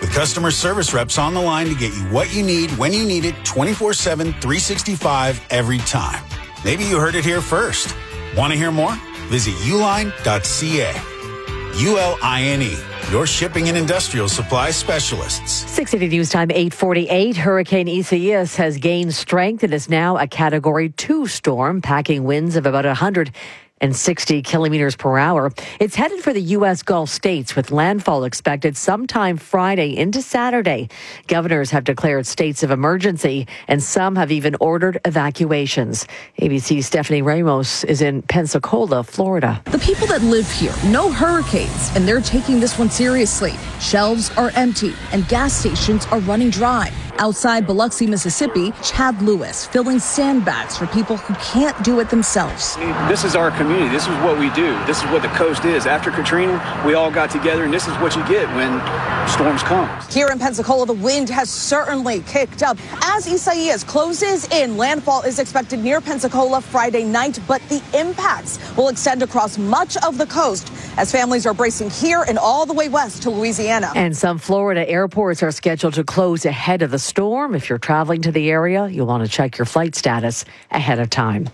with customer service reps on the line to get you what you need when you need it twenty-four seven, three sixty-five every time. Maybe you heard it here first. Want to hear more? Visit uline dot c a. U L I N E, your shipping and industrial supply specialists. six eighty News Time, eight forty-eight. Hurricane Isaias has gained strength and is now a Category two storm, packing winds of about one hundred sixty kilometers per hour. It's headed for the U S Gulf states with landfall expected sometime Friday into Saturday. Governors have declared states of emergency and some have even ordered evacuations. A B C's Stephanie Ramos is in Pensacola, Florida. The people that live here know hurricanes and they're taking this one seriously. Shelves are empty and gas stations are running dry. Outside Biloxi, Mississippi, Chad Lewis filling sandbags for people who can't do it themselves. This is our community. This is what we do. This is what the coast is. After Katrina, we all got together, and this is what you get when storms come. Here in Pensacola, the wind has certainly kicked up. As Isaias closes in, landfall is expected near Pensacola Friday night, but the impacts will extend across much of the coast as families are bracing here and all the way west to Louisiana. And some Florida airports are scheduled to close ahead of the storm. If you're traveling to the area, you'll want to check your flight status ahead of time.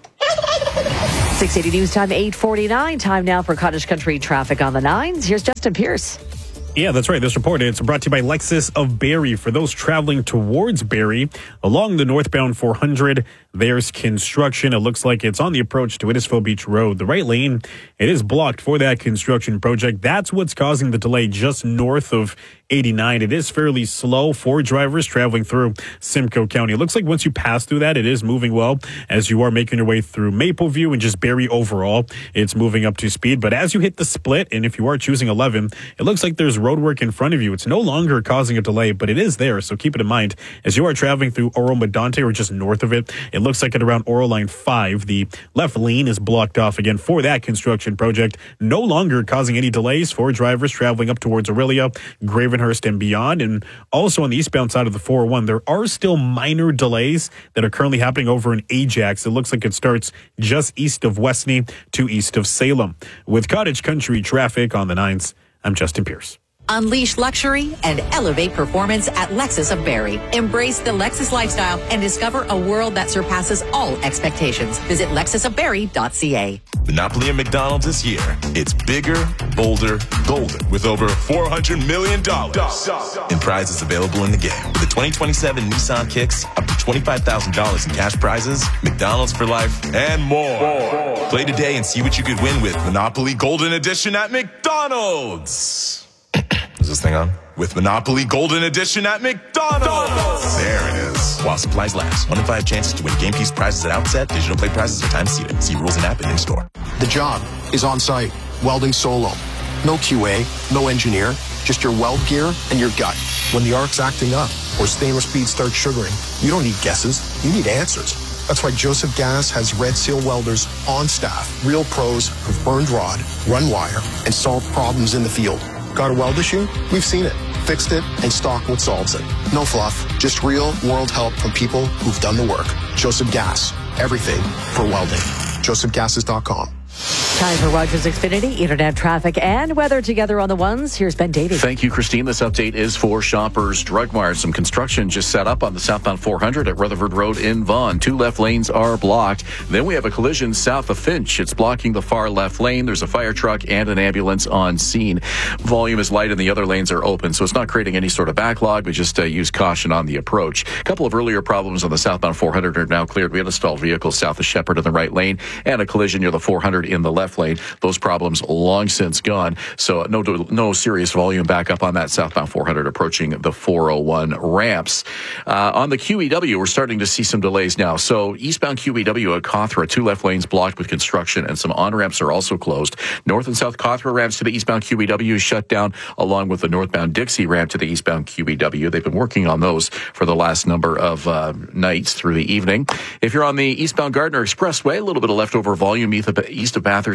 six eighty News Time, eight forty-nine. Time now for Cottage Country traffic on the nines. Here's Justin Pierce. Yeah, that's right. This report is brought to you by Lexus of Barrie. For those traveling towards Barrie, along the northbound four hundred, there's construction. It looks like it's on the approach to Innisfil Beach Road. The right lane, it is blocked for that construction project. That's what's causing the delay just north of eighty-nine. It is fairly slow for drivers traveling through Simcoe County. It looks like once you pass through that, it is moving well as you are making your way through Mapleview and just Barrie overall. It's moving up to speed. But as you hit the split, and if you are choosing eleven, it looks like there's roadwork in front of you. It's no longer causing a delay, but it is there. So keep it in mind as you are traveling through Oro Medonte or just north of it. It looks like at around Oro Line five, the left lane is blocked off again for that construction project. No longer causing any delays for drivers traveling up towards Aurelia, Gravenhurst, and beyond. And also on the eastbound side of the four oh one, there are still minor delays that are currently happening over in Ajax. It looks like it starts just east of Westney to east of Salem. With Cottage Country traffic on the nines, I'm Justin Pierce. Unleash luxury and elevate performance at Lexus of Barrie. Embrace the Lexus lifestyle and discover a world that surpasses all expectations. Visit lexus of barrie dot c a. Monopoly at McDonald's this year. It's bigger, bolder, golden with over four hundred million dollars in prizes available in the game. With the twenty twenty-seven Nissan Kicks, up to twenty-five thousand dollars in cash prizes, McDonald's for life, and more. more. Play today and see what you could win with Monopoly Golden Edition at McDonald's. Is this thing on? With Monopoly Golden Edition at McDonald's. There it is. While supplies last. One in five chances to win game piece prizes at outset. Digital play prizes are time seated. See rules and app and in store. The job is on site. Welding solo. No Q A, no engineer. Just your weld gear and your gut. When the arc's acting up or stainless bead starts sugaring, you don't need guesses. You need answers. That's why Joseph Gas has Red Seal welders on staff. Real pros who've burned rod, run wire, and solved problems in the field. Got a weld issue? We've seen it, fixed it, and stocked what solves it. No fluff, just real world help from people who've done the work. Joseph Gas, everything for welding. joseph gases dot com. Time for Rogers Xfinity, internet traffic and weather together on the ones. Here's Ben Davey. Thank you, Christine. This update is for Shoppers Drug Mart. Some construction just set up on the southbound four hundred at Rutherford Road in Vaughan. Two left lanes are blocked. Then we have a collision south of Finch. It's blocking the far left lane. There's a fire truck and an ambulance on scene. Volume is light and the other lanes are open, so it's not creating any sort of backlog, but just uh, use caution on the approach. A couple of earlier problems on the southbound four hundred are now cleared. We had a stalled vehicle south of Shepherd in the right lane and a collision near the four hundred in the left lane. Those problems long since gone. So no no serious volume back up on that southbound four hundred approaching the four oh one ramps. Uh, on the Q E W, we're starting to see some delays now. So eastbound Q E W at Cawthra, two left lanes blocked with construction and some on-ramps are also closed. North and south Cawthra ramps to the eastbound Q E W shut down along with the northbound Dixie ramp to the eastbound Q E W. They've been working on those for the last number of uh, nights through the evening. If you're on the eastbound Gardner Expressway, a little bit of leftover volume east of Bathurst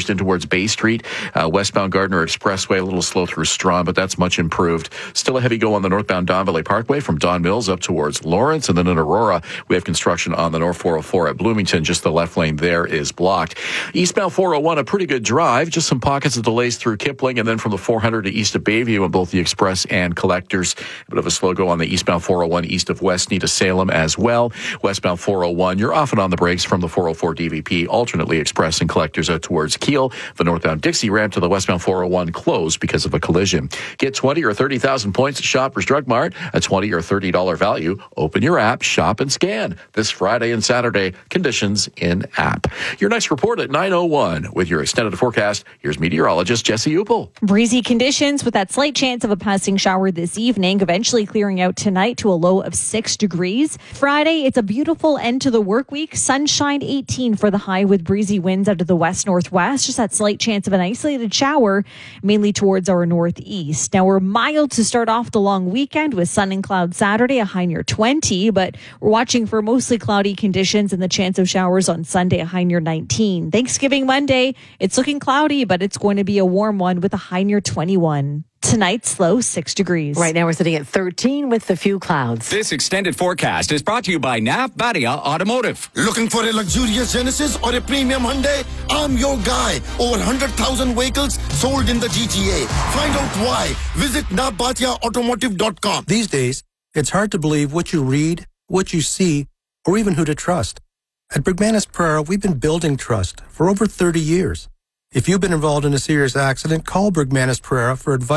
east in towards Bay Street. Uh, westbound Gardner Expressway, a little slow through Strawn, but that's much improved. Still a heavy go on the northbound Don Valley Parkway from Don Mills up towards Lawrence. And then in Aurora, we have construction on the North four oh four at Bloomington. Just the left lane there is blocked. Eastbound four oh one, a pretty good drive. Just some pockets of delays through Kipling, and then from the four hundred to east of Bayview on both the Express and Collectors. A bit of a slow go on the eastbound four oh one east of West Need to Salem as well. Westbound four oh one, you're often on the brakes from the four oh four D V P, alternately Express and Collectors out towards Kiel. The northbound Dixie ramp to the westbound four oh one closed because of a collision. Get twenty or thirty thousand points at Shoppers Drug Mart. A twenty or thirty dollars value. Open your app, shop and scan. This Friday and Saturday, conditions in app. Your next report at nine oh one with your extended forecast. Here's meteorologist Jesse Upel. Breezy conditions with that slight chance of a passing shower this evening, eventually clearing out tonight to a low of six degrees. Friday, it's a beautiful end to the work week. Sunshine eighteen for the high with breezy winds out of the west-northwest. Just that slight chance of an isolated shower, mainly towards our northeast. Now, we're mild to start off the long weekend with sun and cloud Saturday, a high near twenty, but we're watching for mostly cloudy conditions and the chance of showers on Sunday, a high near nineteen. Thanksgiving Monday, it's looking cloudy, but it's going to be a warm one with a high near twenty-one. Tonight's low, six degrees. Right now we're sitting at thirteen with a few clouds. This extended forecast is brought to you by Navbadia Automotive. Looking for a luxurious Genesis or a premium Hyundai? I'm your guy. Over one hundred thousand vehicles sold in the G T A. Find out why. Visit navbadia automotive dot com. These days, it's hard to believe what you read, what you see, or even who to trust. At Bergmanis Pereira, we've been building trust for over thirty years. If you've been involved in a serious accident, call Bergmanis Pereira for advice